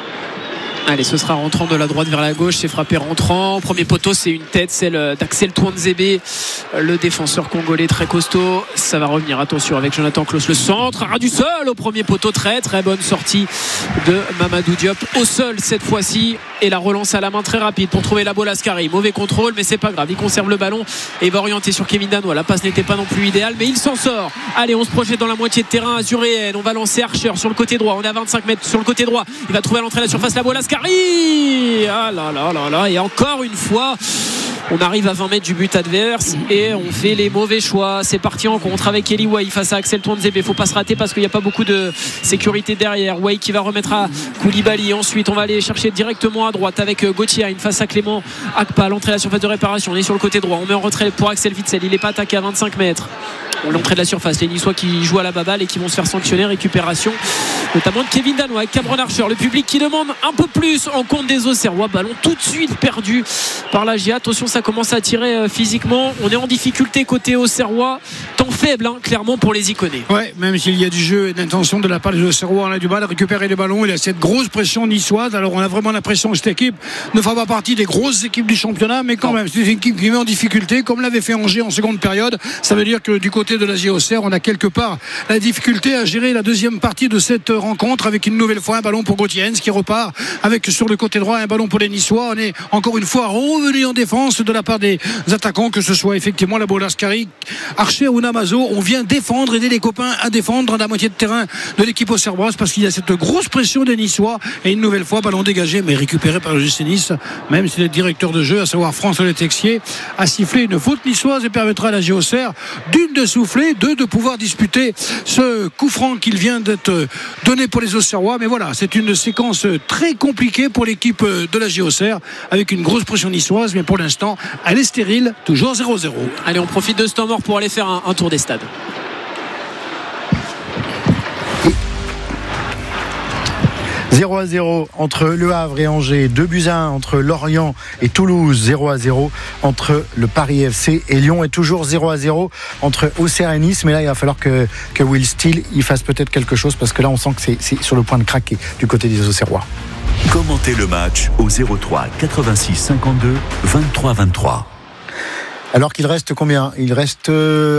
Allez, ce sera rentrant de la droite vers la gauche, c'est frappé rentrant. Premier poteau, c'est une tête, celle d'Axel Touanzebe, le défenseur congolais très costaud. Ça va revenir, attention, avec Jonathan Klaus, le centre, ras du sol au premier poteau. Très très bonne sortie de Mamadou Diop au sol cette fois-ci, et la relance à la main très rapide pour trouver la Bolascari. Mauvais contrôle, mais c'est pas grave, il conserve le ballon et va orienter sur Kevin Danois. La passe n'était pas non plus idéale, mais il s'en sort. Allez, on se projette dans la moitié de terrain azuréenne. On va lancer Archer sur le côté droit, on est à 25 mètres sur le côté droit. Il va trouver à l'entrée de la surface la Bolascari. Ah là là là là, et encore une fois on arrive à 20 mètres du but adverse et on fait les mauvais choix. C'est parti en contre avec Eli Way face à Axel Touanzebe. Faut pas se rater parce qu'il n'y a pas beaucoup de sécurité derrière. Way qui va remettre à Koulibaly. Ensuite on va aller chercher directement à droite avec Gauthier Hein face à Clément Akpa à l'entrée de la surface de réparation. On est sur le côté droit, on met en retrait pour Axel Witsel. Il n'est pas attaqué à 25 mètres. L'entrée de la surface, les Niçois qui jouent à la baballe et qui vont se faire sanctionner. Récupération notamment de Kevin Danois avec Cameron Archer. Le public qui demande un peu plus en compte des Auxerrois. Ballon tout de suite perdu par la GIA. Attention, ça commence à tirer physiquement. On est en difficulté côté Auxerrois. Temps faible clairement pour les Iconais. Ouais, même s'il y a du jeu et d'intention de la part des Auxerrois, on a du mal à récupérer les ballons. Il y a cette grosse pression niçoise. Alors on a vraiment l'impression que cette équipe ne fait pas partie des grosses équipes du championnat, mais quand même c'est une équipe qui met en difficulté, comme l'avait fait Angers en seconde période. Ça veut dire que du côté de la GOCR, on a quelque part la difficulté à gérer la deuxième partie de cette rencontre, avec une nouvelle fois un ballon pour Gauthier Hein qui repart avec sur le côté droit un ballon pour les Niçois. On est encore une fois revenu en défense de la part des attaquants, que ce soit effectivement la Bolascari, Archer ou Namazo. Cazaux, on vient défendre, aider les copains à défendre à la moitié de terrain de l'équipe auxerroise parce qu'il y a cette grosse pression des Niçois. Et une nouvelle fois, ballon dégagé, mais récupéré par le GC Nice, même si le directeur de jeu, à savoir François Le Texier, a sifflé une faute niçoise et permettra à la Auxerre d'une de souffler, deux de pouvoir disputer ce coup franc qu'il vient d'être donné pour les Auxerrois. Mais voilà, c'est une séquence très compliquée pour l'équipe de la Auxerre avec une grosse pression niçoise, mais pour l'instant, elle est stérile, toujours 0-0. Allez, on profite de ce temps mort pour aller faire un tour des stades. 0-0 entre Le Havre et Angers, 2-1 entre Lorient et Toulouse, 0-0 entre le Paris FC et Lyon, et toujours 0-0 entre Auxerre et Nice. Mais là, il va falloir que Will Steele il fasse peut-être quelque chose, parce que là, on sent que c'est sur le point de craquer du côté des Auxerrois. Commentez le match au 03 86 52 23 23. Alors qu'il reste combien ? Il reste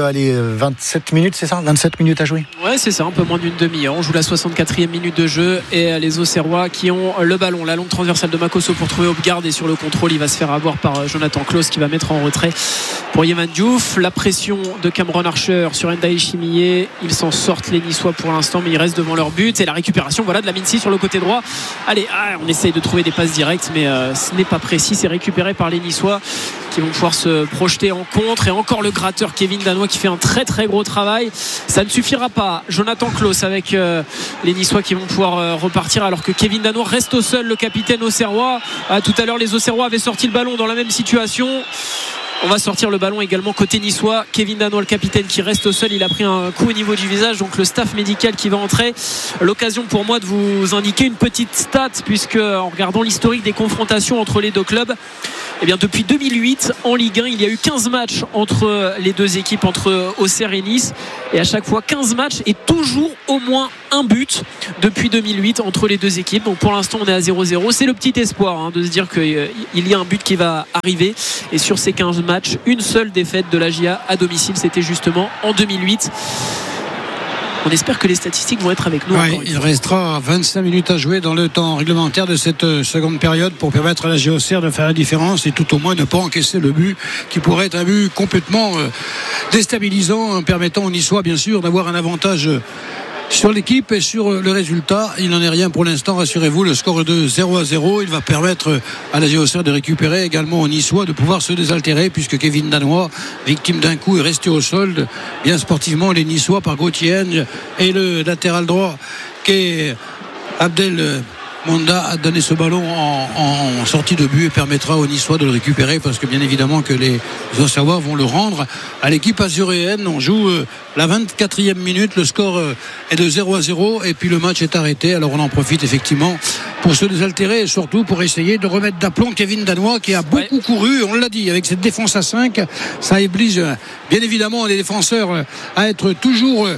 27 minutes, c'est ça ? 27 minutes à jouer ? Ouais, c'est ça, un peu moins d'une demi-heure. On joue la 64e minute de jeu et les Auxerrois qui ont le ballon. La longue transversale de Makosso pour trouver Hopgard, et sur le contrôle, il va se faire avoir par Jonathan Klaus qui va mettre en retrait pour Yeman Diouf. La pression de Cameron Archer sur Ndaye Chimillé. Ils s'en sortent, les Niçois, pour l'instant, mais ils restent devant leur but. Et la récupération, voilà, de la Mincy sur le côté droit. Allez, on essaye de trouver des passes directes, mais ce n'est pas précis. C'est récupéré par les Niçois qui vont pouvoir se projeter en contre. Et encore le gratteur Kevin Danois qui fait un très très gros travail. Ça ne suffira pas. Jonathan Klaus avec les Niçois qui vont pouvoir repartir, alors que Kevin Danois reste au sol, le capitaine auxerrois. Tout à l'heure, les Auxerrois avaient sorti le ballon dans la même situation. On va sortir le ballon également côté niçois. Kevin Danois, le capitaine, qui reste au sol. Il a pris un coup au niveau du visage. Donc le staff médical qui va entrer. L'occasion pour moi de vous indiquer une petite stat, puisque en regardant l'historique des confrontations entre les deux clubs, eh bien, depuis 2008 en Ligue 1, il y a eu 15 matchs entre les deux équipes, entre Auxerre et Nice, et à chaque fois 15 matchs et toujours au moins un but depuis 2008 entre les deux équipes. Donc pour l'instant, on est à 0-0. C'est le petit espoir de se dire qu'il y a un but qui va arriver. Et sur ces 15 matchs, une seule défaite de la GIA à domicile, c'était justement en 2008. On espère que les statistiques vont être avec nous. Ouais, il restera 25 minutes à jouer dans le temps réglementaire de cette seconde période pour permettre à la Auxerre de faire la différence et tout au moins ne pas encaisser le but qui pourrait être un but complètement déstabilisant, permettant aux Niçois bien sûr d'avoir un avantage sur l'équipe et sur le résultat. Il n'en est rien pour l'instant, rassurez-vous. Le score est de 0-0. Il va permettre à la Auxerre de récupérer, également aux Niçois de pouvoir se désaltérer, puisque Kevin Danois, victime d'un coup, est resté au sol. Bien sportivement, les Niçois par Gauthier et le latéral droit qui est Abdel Monda a donné ce ballon en sortie de but et permettra aux Niçois de le récupérer, parce que bien évidemment que les Auxerrois vont le rendre à l'équipe azuréenne. On joue la 24e minute, le score est de 0-0 et puis le match est arrêté. Alors on en profite effectivement pour se désaltérer et surtout pour essayer de remettre d'aplomb Kevin Danois qui a beaucoup couru, on l'a dit, avec cette défense à 5. Ça oblige bien évidemment les défenseurs à être toujours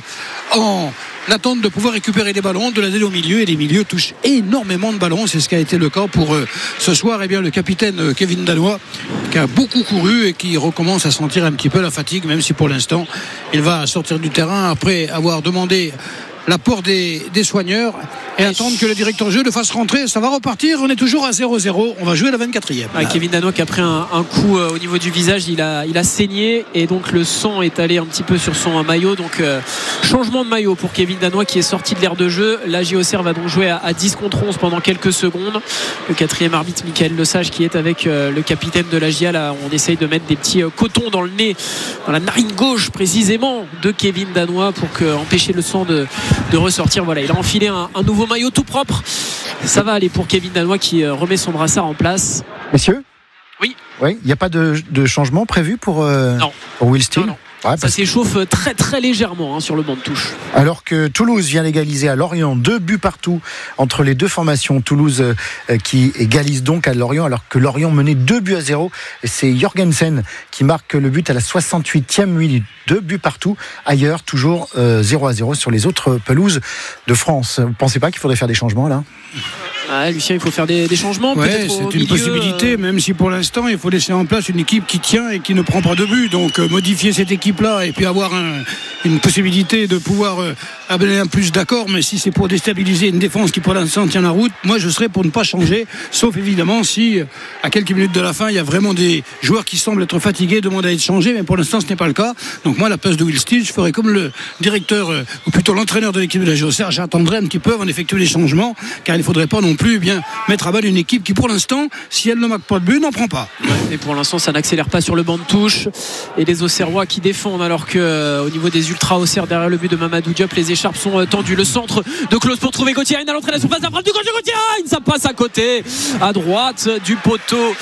en l'attente de pouvoir récupérer les ballons, de la donner au milieu, et les milieux touchent énormément de ballons. C'est ce qui a été le cas pour ce soir. Et bien le capitaine Kevin Danois qui a beaucoup couru et qui recommence à sentir un petit peu la fatigue, même si pour l'instant il va sortir du terrain après avoir demandé l'apport des soigneurs et attendre que le directeur de jeu le fasse rentrer. Ça va repartir, on est toujours à 0-0, on va jouer la 24e. Kevin Danois qui a pris un coup au niveau du visage, il a saigné et donc le sang est allé un petit peu sur son maillot. Donc changement de maillot pour Kevin Danois qui est sorti de l'aire de jeu. La Auxerre va donc jouer à 10 contre 11 pendant quelques secondes. Le quatrième arbitre Michael Lesage qui est avec le capitaine de la GIA. Là, on essaye de mettre des petits cotons dans le nez, dans la narine gauche précisément de Kevin Danois pour empêcher le sang de ressortir. Voilà, il a enfilé un nouveau maillot tout propre. Ça va aller pour Kevin Danois qui remet son brassard en place. Messieurs ? Oui. Il n'y a pas de changement prévu pour Will Steele ? Non. Ouais, ça s'échauffe très très légèrement sur le banc de touche. Alors que Toulouse vient d'égaliser à Lorient, 2 buts partout entre les deux formations. Toulouse qui égalise donc à Lorient, alors que Lorient menait 2-0. Et c'est Jorgensen qui marque le but à la 68e minute. 2 buts partout. Ailleurs, toujours 0-0 sur les autres pelouses de France. Vous ne pensez pas qu'il faudrait faire des changements là ? Lucien, il faut faire des changements. Ouais, c'est une possibilité, même si pour l'instant il faut laisser en place une équipe qui tient et qui ne prend pas de but. Donc modifier cette équipe-là et puis avoir une possibilité de pouvoir amener un plus, d'accord, mais si c'est pour déstabiliser une défense qui pour l'instant tient la route, moi je serais pour ne pas changer, sauf évidemment si à quelques minutes de la fin il y a vraiment des joueurs qui semblent être fatigués, demandent à être changés, mais pour l'instant ce n'est pas le cas. Donc moi à la place de Will Steele, je ferais comme le directeur ou plutôt l'entraîneur de l'équipe de la GOCR, j'attendrai un petit peu avant d'effectuer les changements, car il ne faudrait pas non plus mettre à balle une équipe qui pour l'instant, si elle ne marque pas de but, n'en prend pas. Et pour l'instant ça n'accélère pas sur le banc de touche, et les Auxerrois qui défendent, alors que au niveau des ultras Auxerre derrière le but de Mamadou Diop, les écharpes sont tendues. Le centre de Klose pour trouver Gauthier Hein à l'entrée de la surface, la frappe du gauche de Gauthier Hein, ça passe à côté, à droite du poteau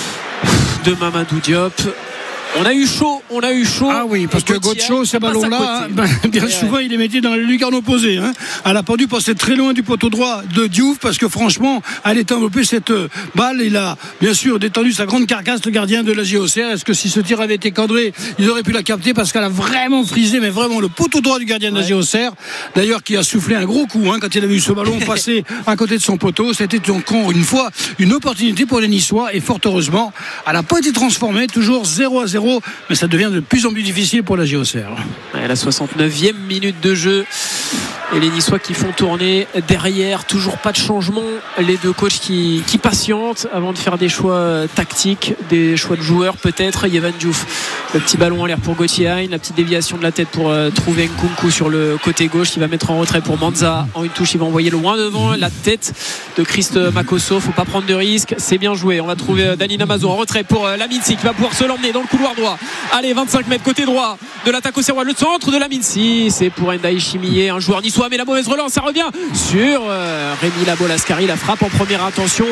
de Mamadou Diop. On a eu chaud. Ah oui, parce que Gauthier, ces ballons-là, bien souvent, il les mettait dans les lucarnes opposées. Elle a pas dû passer très loin du poteau droit de Diouf, parce que franchement, elle est enveloppée cette balle. Il a bien sûr détendu sa grande carcasse, le gardien de la JOCR. Est-ce que si ce tir avait été cadré, ils auraient pu la capter, parce qu'elle a vraiment frisé, mais vraiment le poteau droit du gardien de la JOCR. D'ailleurs, qui a soufflé un gros coup quand il a vu ce ballon passer à côté de son poteau. C'était encore une fois une opportunité pour les Niçois, et fort heureusement, elle n'a pas été transformée. Toujours 0-0. Mais ça devient de plus en plus difficile pour la JOCR. À la 69e minute de jeu, et les Niçois qui font tourner derrière, toujours pas de changement, les deux coachs qui patientent avant de faire des choix tactiques, des choix de joueurs peut-être. Yvan Diouf, le petit ballon en l'air pour Gauthier Hein, la petite déviation de la tête pour trouver Nkunku sur le côté gauche, qui va mettre en retrait pour Manza. En une touche, il va envoyer loin devant la tête de Christ Makosso. Faut pas prendre de risques, c'est bien joué. On va trouver Dani Namazo en retrait pour Laminsi, qui va pouvoir se l'emmener dans le couloir droit. Allez, 25 mètres côté droit de l'attaque Auxerrois, le centre de Laminsi, c'est pour Ndaï Chimillé, un joueur niçois, mais la mauvaise relance, ça revient sur Rémi Labo-Lascari. La frappe en première intention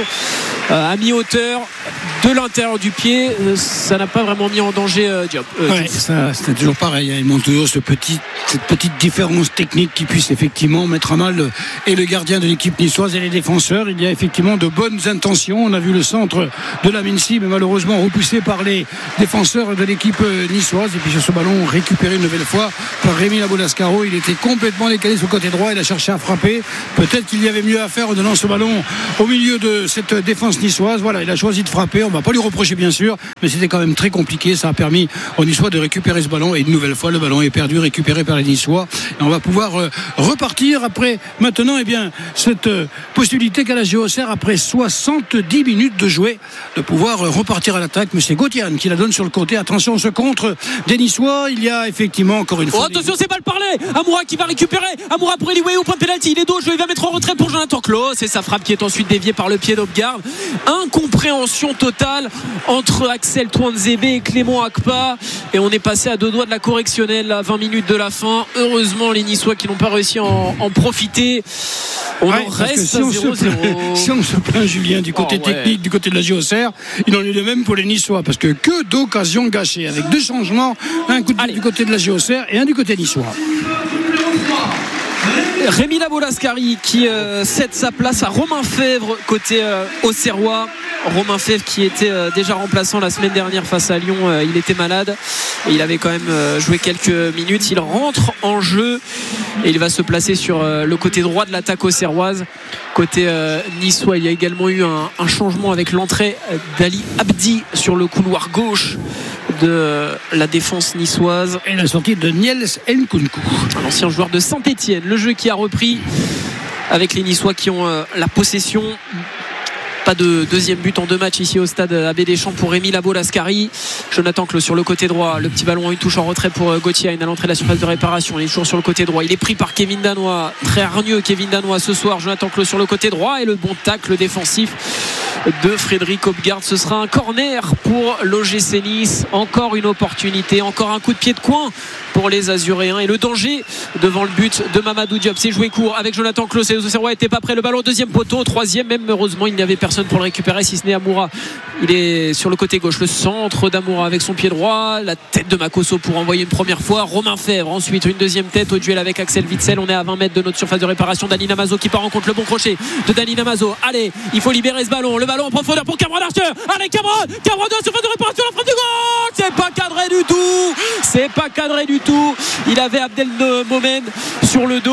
à mi-hauteur de l'intérieur du pied, ça n'a pas vraiment mis en danger Diop. C'est toujours pareil, il manque toujours cette petite différence technique qui puisse effectivement mettre à mal le gardien de l'équipe niçoise et les défenseurs. Il y a effectivement de bonnes intentions. On a vu le centre de Laminsi, mais malheureusement repoussé par les défenseurs de l'équipe niçoise. Et puis sur ce ballon récupéré une nouvelle fois par Rémi Labo-Lascaro, il était complètement décalé sur le côté droit, il a cherché à frapper. Peut-être qu'il y avait mieux à faire en donnant ce ballon au milieu de cette défense niçoise. Voilà, il a choisi de frapper, on ne va pas lui reprocher bien sûr, mais c'était quand même très compliqué. Ça a permis aux Niçois de récupérer ce ballon, et une nouvelle fois le ballon est perdu, récupéré par les Niçois, et on va pouvoir repartir après maintenant cette possibilité qu'a la JOCR après 70 minutes de jouer, de pouvoir repartir à l'attaque. Mais c'est Gauthier Hein qui la donne sur le côté. Attention, ce contre des Niçois, il y a effectivement encore une fois attention, c'est pas le parler. Amoura qui va récupérer, Amoura pour Eliway au point de pénalty, il est dos, il va mettre en retrait pour Jonathan Klose, et sa frappe qui est ensuite déviée par le pied d'Opgard. Incompréhension totale entre Axel Touanzebe et Clément Akpa, et on est passé à deux doigts de la correctionnelle à 20 minutes de la fin. Heureusement les Niçois qui n'ont pas réussi à en profiter. On en reste à 0-0. Si on se plaint, Julien, du côté technique, du côté de la JOCR, il en est de même pour les Niçois, parce que d'occasions gâchées, avec deux changements, un coup de pied du côté de la JOCR et un du côté niçois. Rémi Labo-Lascari qui cède sa place à Romain Fèvre côté Auxerrois. Romain Fèvre qui était déjà remplaçant la semaine dernière face à Lyon, il était malade et il avait quand même joué quelques minutes. Il rentre en jeu et il va se placer sur le côté droit de l'attaque auxerroise. Côté niçois, il y a également eu un changement avec l'entrée d'Ali Abdi sur le couloir gauche de la défense niçoise, et la sortie de Niels Nkunku, un ancien joueur de Saint-Etienne. Le jeu qui a repris avec les Niçois qui ont la possession. Pas de deuxième but en deux matchs ici au stade Abbé Deschamps pour Rémi Labo-Lascari. Jonathan Klose sur le côté droit, le petit ballon, une touche en retrait pour Gauthier Hein à l'entrée de la surface de réparation. Il est toujours sur le côté droit, il est pris par Kevin Danois, très hargneux Kevin Danois ce soir. Jonathan Klose sur le côté droit, et le bon tacle défensif de Frédéric Opgard. Ce sera un corner pour l'OGC Nice. Encore une opportunité, encore un coup de pied de coin pour les Azuréens, et le danger devant le but de Mamadou Diop. C'est joué court avec Jonathan Klose, et les Auxerrois n'étaient pas prêts. Le ballon au deuxième poteau, troisième même, heureusement il n'y avait personne pour le récupérer si ce n'est Amoura. Il est sur le côté gauche, le centre d'Amoura avec son pied droit, la tête de Makosso pour envoyer une première fois Romain Fèvre, ensuite une deuxième tête au duel avec Axel Witsel. On est à 20 mètres de notre surface de réparation. Dani Namazo qui part en contre, le bon crochet de Dani Namazo. Allez, il faut libérer ce ballon, le ballon en profondeur pour Cameron Archer. Allez Cameron de la surface de réparation, la frappe du goal, c'est pas cadré du tout, c'est pas cadré du tout. Il avait Abdel Momen sur le dos,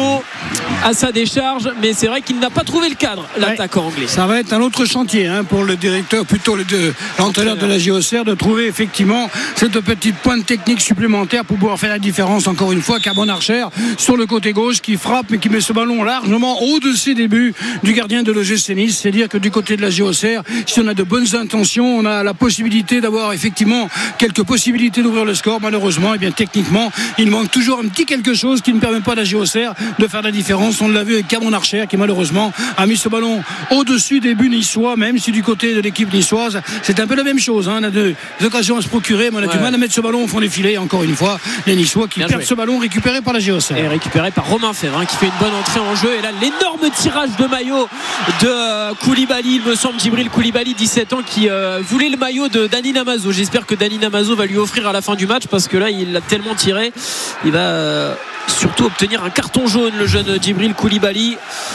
à sa décharge, mais c'est vrai qu'il n'a pas trouvé le cadre, l'attaquant anglais. Ça va être un autre chantier pour le directeur, plutôt l'entraîneur de la JOCR, de trouver effectivement cette petite pointe technique supplémentaire pour pouvoir faire la différence. Encore une fois, Cameron Archer sur le côté gauche qui frappe mais qui met ce ballon largement au-dessus des buts du gardien de l'OGC Nice. C'est-à-dire que du côté de la JOCR, si on a de bonnes intentions, on a la possibilité d'avoir effectivement quelques possibilités d'ouvrir le score. Malheureusement, techniquement, il manque toujours un petit quelque chose qui ne permet pas à la JOCR de faire la différence. On l'a vu avec Cameron Archer qui malheureusement a mis ce ballon au-dessus des buts niçois, même si du côté de l'équipe niçoise c'est un peu la même chose. On a des occasions à se procurer, mais on a du mal à mettre ce ballon au fond des filets. Encore une fois, les Niçois qui perdent ce ballon récupéré par la JOCR. Et récupéré par Romain Fèvre qui fait une bonne entrée en jeu. Et là, l'énorme tirage de maillot de Koulibaly, il me semble, Djibril Koulibaly, 17 ans, qui voulait le maillot de Dani Namazo. J'espère que Dani Namazo va lui offrir à la fin du match, parce que là, il l'a tellement tiré, il va surtout obtenir un carton jaune, le jeune Djibril Koulibaly.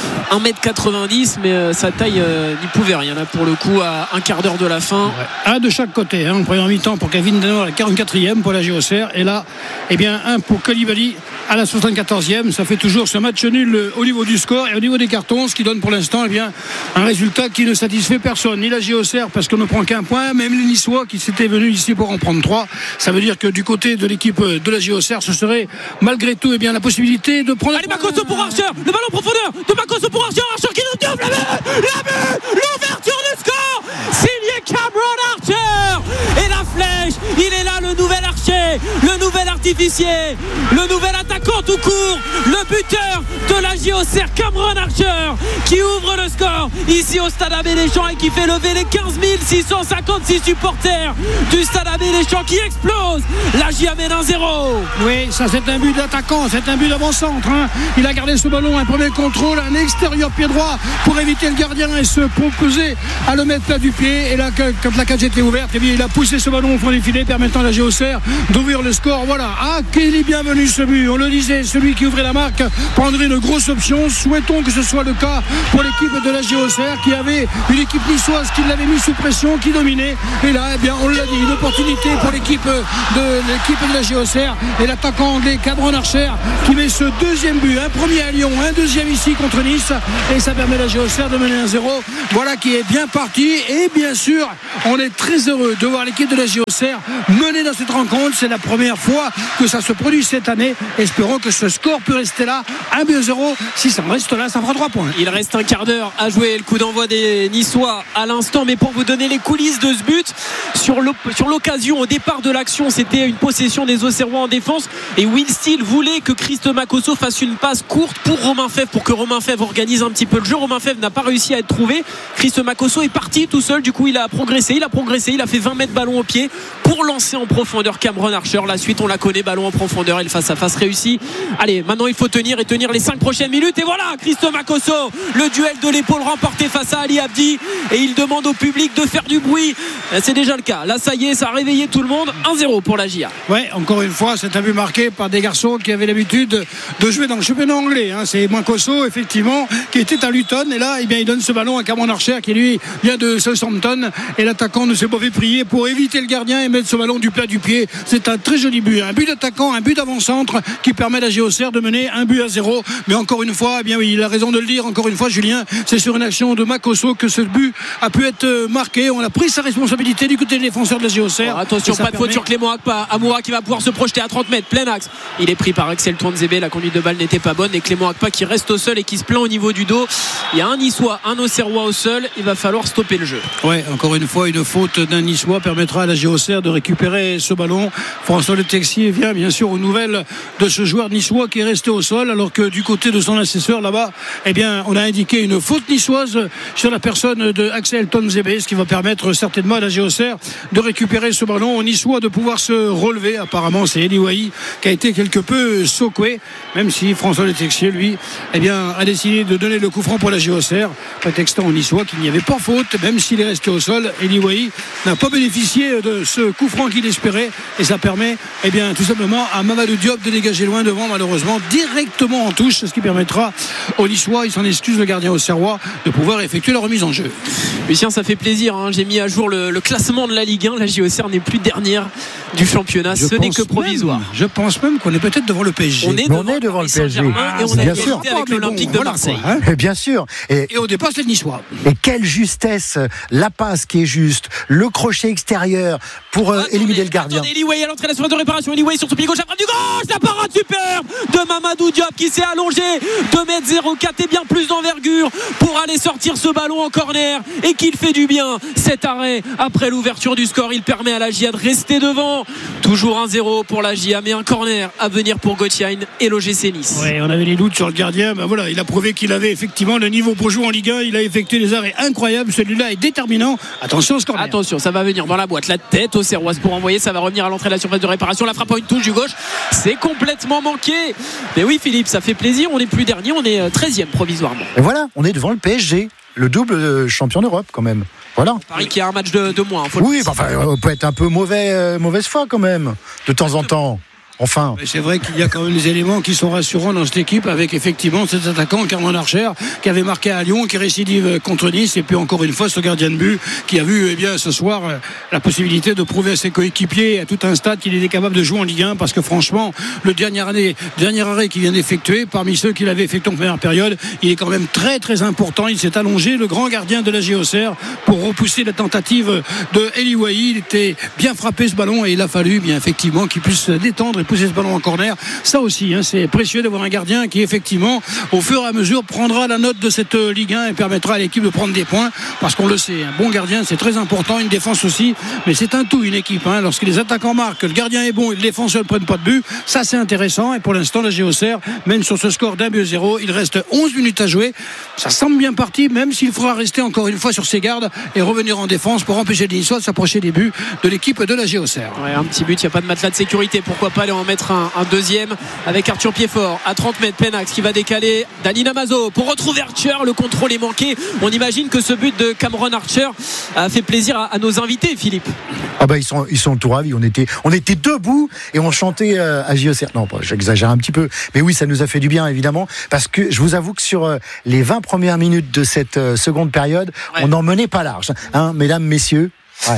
1m90, mais sa taille n'y pouvait rien là, pour le coup, à un quart d'heure de la fin. Un de chaque côté, en première mi-temps pour Kevin Dano à la 44e pour la JOCR, et là un pour Koulibaly à la 74e. Ça fait toujours ce match nul au niveau du score et au niveau des cartons, ce qui donne pour l'instant un résultat qui ne satisfait personne, ni la JOCR parce qu'on ne prend qu'un point, même les Niçois qui s'étaient venus ici pour en prendre 3. Ça veut dire que du côté de l'équipe de la JOCR, ce serait malgré tout la possibilité de prendre. Allez, Makosso pour Archer, le ballon en profondeur de Makosso pour Archer qui nous double la but, l'ouverture du score, signé Cameron Archer, et la flèche, il est là, le nouvel Archer, le nouvel artificier, le nouvel attaquant tout court, le buteur de la JOCR, Cameron Archer, qui ouvre le score ici au Stade Abbé Deschamps et qui fait lever les 15 656 supporters du Stade Abbé Deschamps qui explose. La J amène 1-0. Oui, ça c'est un but d'attaquant, c'est un but d'avant-centre. Il a gardé ce ballon, un premier contrôle, un extérieur pied droit pour éviter le gardien et se proposer à le mettre plat du pied. Et là, quand la cage était ouverte, il a poussé ce ballon au fond des filets, permettant à la JOCR d'ouvrir le score. Voilà, qu'il est bienvenu ce but. On le disait, celui qui ouvrait la marque prendrait une grosse option. Souhaitons que ce soit le cas pour l'équipe de la JOCR qui avait une équipe niçoise qui l'avait mis sous pression, qui dominait. Et là, on l'a dit, une opportunité pour l'équipe de la JOCR et l'attaquant anglais Cameron Archer qui met ce deuxième but, un premier à Lyon, un deuxième ici contre Nice, et ça permet à la JOCR de mener 1-0. Voilà qui est bien parti, et bien sûr on est très heureux de voir l'équipe de la JOCR mener dans cette rencontre. C'est la première fois que ça se produit cette année. Espérons que ce score peut rester là, 1-0. Si ça reste là, ça fera 3 points. Il reste un quart d'heure à jouer, le coup d'envoi des Niçois à l'instant, mais pour vous donner les coulisses de ce but, sur l'occasion au départ de l'action, c'était une possession des Auxerrois en défense, et Will Steele voulait que Christ Makosso fasse une passe courte pour Romain Fèvre, pour que Romain Fèvre organise un petit peu le jeu. Romain Fèvre n'a pas réussi à être trouvé. Christ Makosso est parti tout seul, du coup il a progressé, il a fait 20 mètres ballon au pied pour lancer en profondeur Cameron Archer. La suite on la connaît, ballon en profondeur et le face à face réussi. Allez, maintenant il faut tenir les 5 prochaines minutes, et voilà, Christ Makosso, le duel de l'épaule remporté face à Ali Abdi, et il demande au public de faire du bruit. C'est déjà le cas, là ça y est, ça a réveillé tout le monde. 1-0 pour la JA. Ouais, encore une fois c'est un but marqué par des garçons qui avaient l'habitude de jouer dans le championnat anglais. C'est Makosso effectivement qui était à Luton, et là il donne ce ballon à Cameron Archer qui lui vient de Southampton, et l'attaquant ne s'est pas fait prier pour éviter le gardien et mettre ce ballon du plat du pied. C'est un très joli but, un but d'attaquant, un but d'avant-centre qui permet à la JOCR de mener 1-0. Mais encore une fois, oui, il a raison de le dire, encore une fois Julien, c'est sur une action de Makosso que ce but a pu être marqué. On a pris sa responsabilité du côté des défenseurs de la JOCR. Attention, pas de faute sur Clément Akpa. Amoura qui va pouvoir se projeter à 30 mètres, plein axe. Il est pris par Axel Touanzebe, la conduite de balle n'était pas bonne, et Clément Akpa qui reste au sol et qui se plaint au niveau du dos. Il y a un Niçois, un Auxerrois au sol, il va falloir stopper le jeu. Ouais, encore une fois, une faute d'un Niçois permettra à la JOCR de récupérer ce ballon. François Le Texier vient bien sûr aux nouvelles de ce joueur niçois qui est resté au sol, alors que du côté de son assesseur là-bas, on a indiqué une faute niçoise sur la personne de Axel Touanzebe, ce qui va permettre certainement à la JOCR de récupérer ce ballon, aux Niçois de pouvoir se relever. Apparemment c'est Eli Wahi qui a été quelque peu secoué, même si François Le Texier lui a décidé de donner le coup franc pour la JOCR, prétextant aux Niçois qu'il n'y avait pas faute, même s'il est resté au sol. Eli Wahi n'a pas bénéficié de ce coup franc qu'il espérait, et ça permet tout simplement à Mamadou Diop de dégager loin devant, malheureusement directement en touche, ce qui permettra aux Niçois, il s'en excuse le gardien auxerrois, de pouvoir effectuer la remise en jeu. Lucien, ça fait plaisir, hein. J'ai mis à jour le classement de la Ligue 1. La JOCR n'est plus dernière du championnat. Ce n'est que provisoire. Je pense même qu'on est peut-être devant le PSG. On est devant le PSG. Et on a égalité avec l'Olympique de Marseille. Hein. Bien sûr. Et au départ, c'est le Niçois. Et quelle justesse, la passe qui est juste, le crochet extérieur pour éliminer le gardien. Eliway à l'entrée de la surface de réparation. Eliway sur son pied gauche, la frappe du gauche, la parade superbe de Mamadou Diop qui s'est allongé 2m04 et bien plus d'envergure pour aller sortir ce ballon en corner et qu'il fait du bien. Cet arrêt après l'ouverture du score, il permet à la GIA de rester devant. Toujours 1-0 pour la GIA, mais un corner à venir pour Götze et l'OGC Nice. Ouais, on avait les doutes sur le gardien. Ben voilà, il a prouvé qu'il avait effectivement le niveau pour jouer en Ligue 1. Il a effectué des arrêts incroyables. Celui-là est déterminant. Attention au score. Attention, ça va venir dans la boîte. La tête aux Serroises pour envoyer. Ça va revenir à l'entrée de la surface de réparation. La frappe à une touche du gauche. C'est complètement manqué. Mais oui, Philippe, ça fait plaisir. On n'est plus dernier. On est 13e provisoirement. Et voilà, on est devant le PSG. Le double champion d'Europe quand même. Voilà. Paris qui a un match de moins. Oui, on peut être un peu mauvaise foi quand même, de temps en temps. Enfin. C'est vrai qu'il y a quand même des éléments qui sont rassurants dans cette équipe avec effectivement cet attaquant Cameron Archer qui avait marqué à Lyon, qui récidive contre Nice, et puis encore une fois ce gardien de but qui a vu ce soir la possibilité de prouver à ses coéquipiers à tout un stade qu'il était capable de jouer en Ligue 1, parce que franchement le dernier arrêt qu'il vient d'effectuer parmi ceux qu'il avait effectué en première période, il est quand même très très important. Il s'est allongé, le grand gardien de la JOCR, pour repousser la tentative de Eliway. Il était bien frappé ce ballon et il a fallu bien effectivement qu'il puisse détendre et pousser ce ballon en corner. Ça aussi, c'est précieux d'avoir un gardien qui effectivement au fur et à mesure prendra la note de cette Ligue 1 et permettra à l'équipe de prendre des points, parce qu'on le sait, un bon gardien c'est très important, une défense aussi, mais c'est un tout, une équipe, lorsque les attaquants marquent, le gardien est bon et le défenseur ne prennent pas de but, ça c'est intéressant. Et pour l'instant la JOCR mène sur ce score d'1-0. Il reste 11 minutes à jouer, ça semble bien parti, même s'il faudra rester encore une fois sur ses gardes et revenir en défense pour empêcher les Niçois de s'approcher des buts de l'équipe de la JOCR. Ouais, un petit but, il n'y a pas de matelas de sécurité, pourquoi pas aller en mettre un deuxième avec Arthur Piedfort à 30 mètres. Penax qui va décaler Dani Namazo pour retrouver Archer. Le contrôle est manqué. On imagine que ce but de Cameron Archer a fait plaisir à nos invités, Philippe. Ah bah ils sont tout ravis. On était debout et on chantait à JOCR. Non, j'exagère un petit peu, mais oui, ça nous a fait du bien évidemment, parce que je vous avoue que sur les 20 premières minutes de cette seconde période, on n'en menait pas large, mesdames, messieurs. Ouais.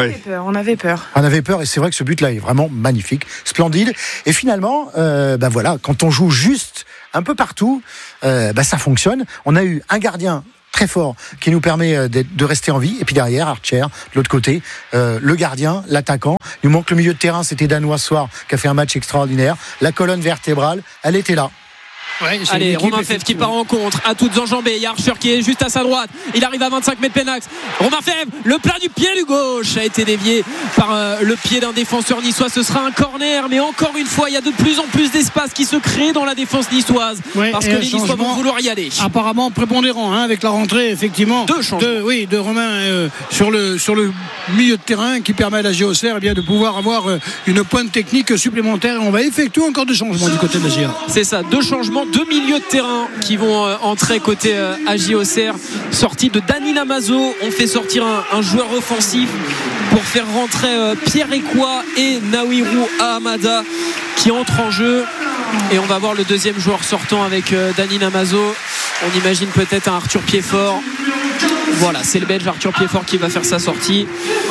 On avait peur. On avait peur, et c'est vrai que ce but-là est vraiment magnifique, splendide. Et finalement, voilà, quand on joue juste un peu partout, ça fonctionne. On a eu un gardien très fort qui nous permet de rester en vie, et puis derrière Archer, de l'autre côté, le gardien, l'attaquant. Il nous manque le milieu de terrain, c'était Danois Soir qui a fait un match extraordinaire. La colonne vertébrale, elle était là. Ouais, allez, Romain Fèvre qui part en contre, à toutes enjambées. Il y a Archer qui est juste à sa droite. Il arrive à 25 mètres Penax. Romain Fèvre, le plat du pied du gauche a été dévié par le pied d'un défenseur niçois. Ce sera un corner, mais encore une fois, il y a de plus en plus d'espace qui se crée dans la défense niçoise, parce que les Niçois vont vouloir y aller. Apparemment prépondérant, avec la rentrée effectivement de Romain sur le milieu de terrain, qui permet à la JOCR de pouvoir avoir une pointe technique supplémentaire. Et on va effectuer encore 2 changements du côté de la GIA. C'est ça, 2 changements. 2 milieux de terrain qui vont entrer côté AJOCR. Sortie de Dani Namazo. On fait sortir un joueur offensif pour faire rentrer Pierre Ekwa et Naouirou Ahamada qui entrent en jeu. Et on va voir le deuxième joueur sortant avec Dani Namazo. On imagine peut-être un Arthur Piedfort. Voilà, c'est le Belge Arthur Piedfort qui va faire sa sortie.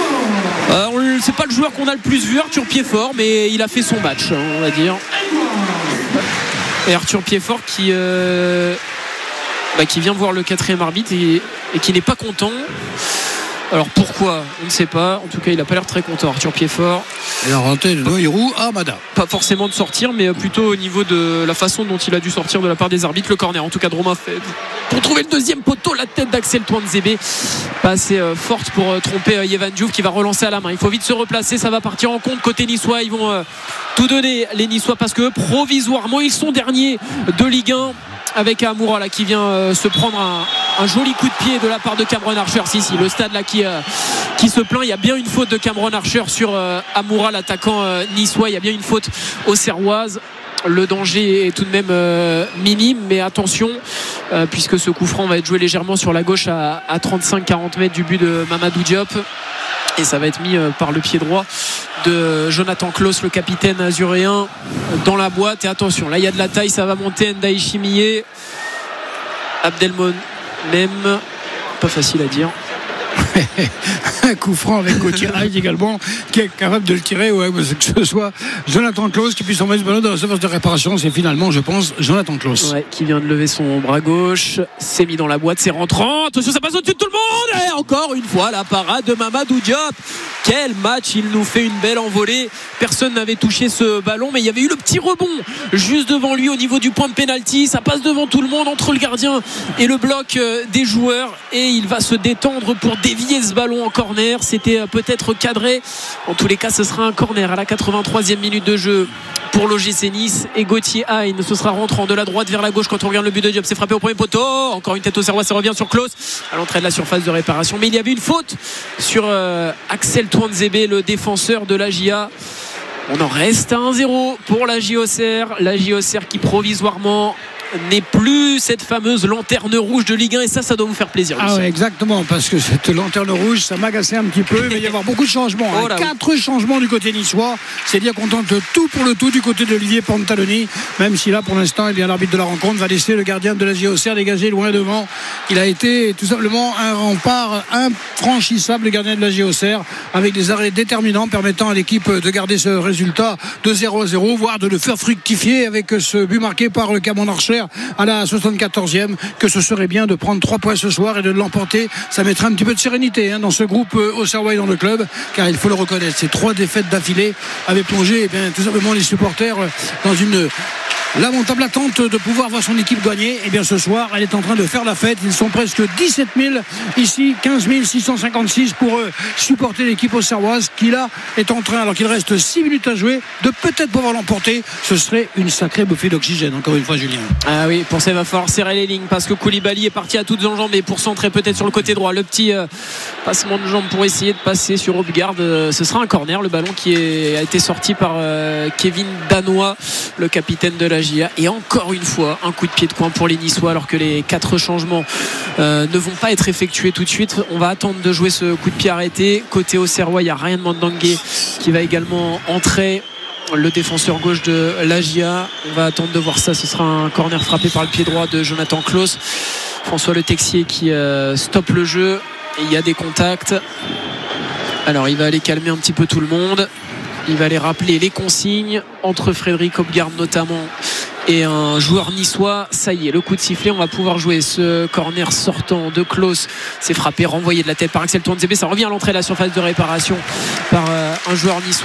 C'est pas le joueur qu'on a le plus vu, Arthur Piedfort, mais il a fait son match, on va dire. Et Arthur Piedfort qui vient voir le 4e arbitre et qui n'est pas content. Alors pourquoi, on ne sait pas. En tout cas, il n'a pas l'air très content, Arthur Piedfort. Et la rentrée de Naouirou Ahamada. Pas forcément de sortir, mais plutôt au niveau de la façon dont il a dû sortir de la part des arbitres. Le corner, en tout cas, de Romain Fèvre. Pour trouver le deuxième poteau, la tête d'Axel Touanzebe. Pas assez forte pour tromper Yevan Diouf qui va relancer à la main. Il faut vite se replacer, ça va partir en compte côté niçois. Ils vont tout donner, les Niçois, parce que provisoirement, ils sont derniers de Ligue 1. Avec Amoura là qui vient se prendre un joli coup de pied de la part de Cameron Archer. Si, le stade là qui se plaint. Il y a bien une faute de Cameron Archer sur Amoura, l'attaquant niçois. Il y a bien une faute aux Serroises. Le danger est tout de même minime, mais attention, puisque ce coup franc va être joué légèrement sur la gauche à 35-40 mètres du but de Mamadou Diop. Et ça va être mis par le pied droit de Jonathan Klaus, le capitaine azuréen, dans la boîte. Et attention, là il y a de la taille, ça va monter. Ndaï Chimié, même. Pas facile à dire. Un coup franc avec Gauthier Hain également, qui est capable de le tirer, que ce soit Jonathan Claus qui puisse envoyer ce ballon dans la surface de réparation. C'est finalement, je pense, Jonathan Claus. Qui vient de lever son bras gauche, s'est mis dans la boîte, c'est rentrant. Attention, ça passe au-dessus de tout le monde. Et encore une fois, la parade de Mamadou Diop. Quel match, il nous fait une belle envolée. Personne n'avait touché ce ballon, mais il y avait eu le petit rebond juste devant lui au niveau du point de pénalty. Ça passe devant tout le monde, entre le gardien et le bloc des joueurs, et il va se détendre pour dévier ce ballon en corner. C'était peut-être cadré. En tous les cas, ce sera un corner à la 83e minute de jeu pour l'OGC Nice, et Gauthier Hain, ce sera rentrant de la droite vers la gauche. Quand on regarde le but de Diop, c'est frappé au premier poteau. Encore une tête au Serrois, ça revient sur Claus à l'entrée de la surface de réparation, mais il y avait une faute sur Axel Touanzebe, le défenseur de la GIA. On en reste à 1-0 pour la JOCR. La JOCR qui provisoirement n'est plus cette fameuse lanterne rouge de Ligue 1, et ça doit vous faire plaisir. Ah ouais, exactement, parce que cette lanterne rouge, ça m'agaçait un petit peu. Il va y avoir beaucoup de changements. 4 changements du côté niçois. C'est dire qu'on tente tout pour le tout du côté d'Olivier Pantaloni, même si là pour l'instant, l'arbitre de la rencontre va laisser le gardien de la JOCR dégager loin devant. Il a été tout simplement un rempart infranchissable, le gardien de la JOCR, avec des arrêts déterminants permettant à l'équipe de garder ce résultat de 0-0, voire de le faire fructifier avec ce but marqué par le Camon Archer à la 74e, que ce serait bien de prendre 3 points ce soir et de l'emporter. Ça mettrait un petit peu de sérénité dans ce groupe Auxerrois et dans le club, car il faut le reconnaître, ces 3 défaites d'affilée avaient plongé tout simplement les supporters dans une lamentable attente de pouvoir voir son équipe gagner. Et bien ce soir, elle est en train de faire la fête. Ils sont presque 17 000 ici, 15 656 pour supporter l'équipe auxerroise, qui là est en train, alors qu'il reste 6 minutes à jouer, de peut-être pouvoir l'emporter. Ce serait une sacrée bouffée d'oxygène, encore une fois, Julien. Ah oui, pour ça il va falloir serrer les lignes, parce que Koulibaly est parti à toutes enjambées pour centrer peut-être sur le côté droit. Le petit passement de jambes pour essayer de passer sur Odegaard. Ce sera un corner, le ballon qui a été sorti par Kevin Danois, le capitaine de la GIA. Et encore une fois, un coup de pied de coin pour les Niçois, alors que les 4 changements ne vont pas être effectués tout de suite. On va attendre de jouer ce coup de pied arrêté. Côté Auxerrois, il y a Ryan Mandangué qui va également entrer, le défenseur gauche de la GIA. On va attendre de voir ça. Ce sera un corner frappé par le pied droit de Jonathan Claus. François Le Texier qui stoppe le jeu, et il y a des contacts. Alors il va aller calmer un petit peu tout le monde. Il va aller rappeler les consignes entre Frédéric Odegaard notamment et un joueur niçois. Ça y est, le coup de sifflet, on va pouvoir jouer ce corner sortant de Claus. C'est frappé, renvoyé de la tête par Axel Touanzebe. Ça revient à l'entrée de la surface de réparation par un joueur niçois.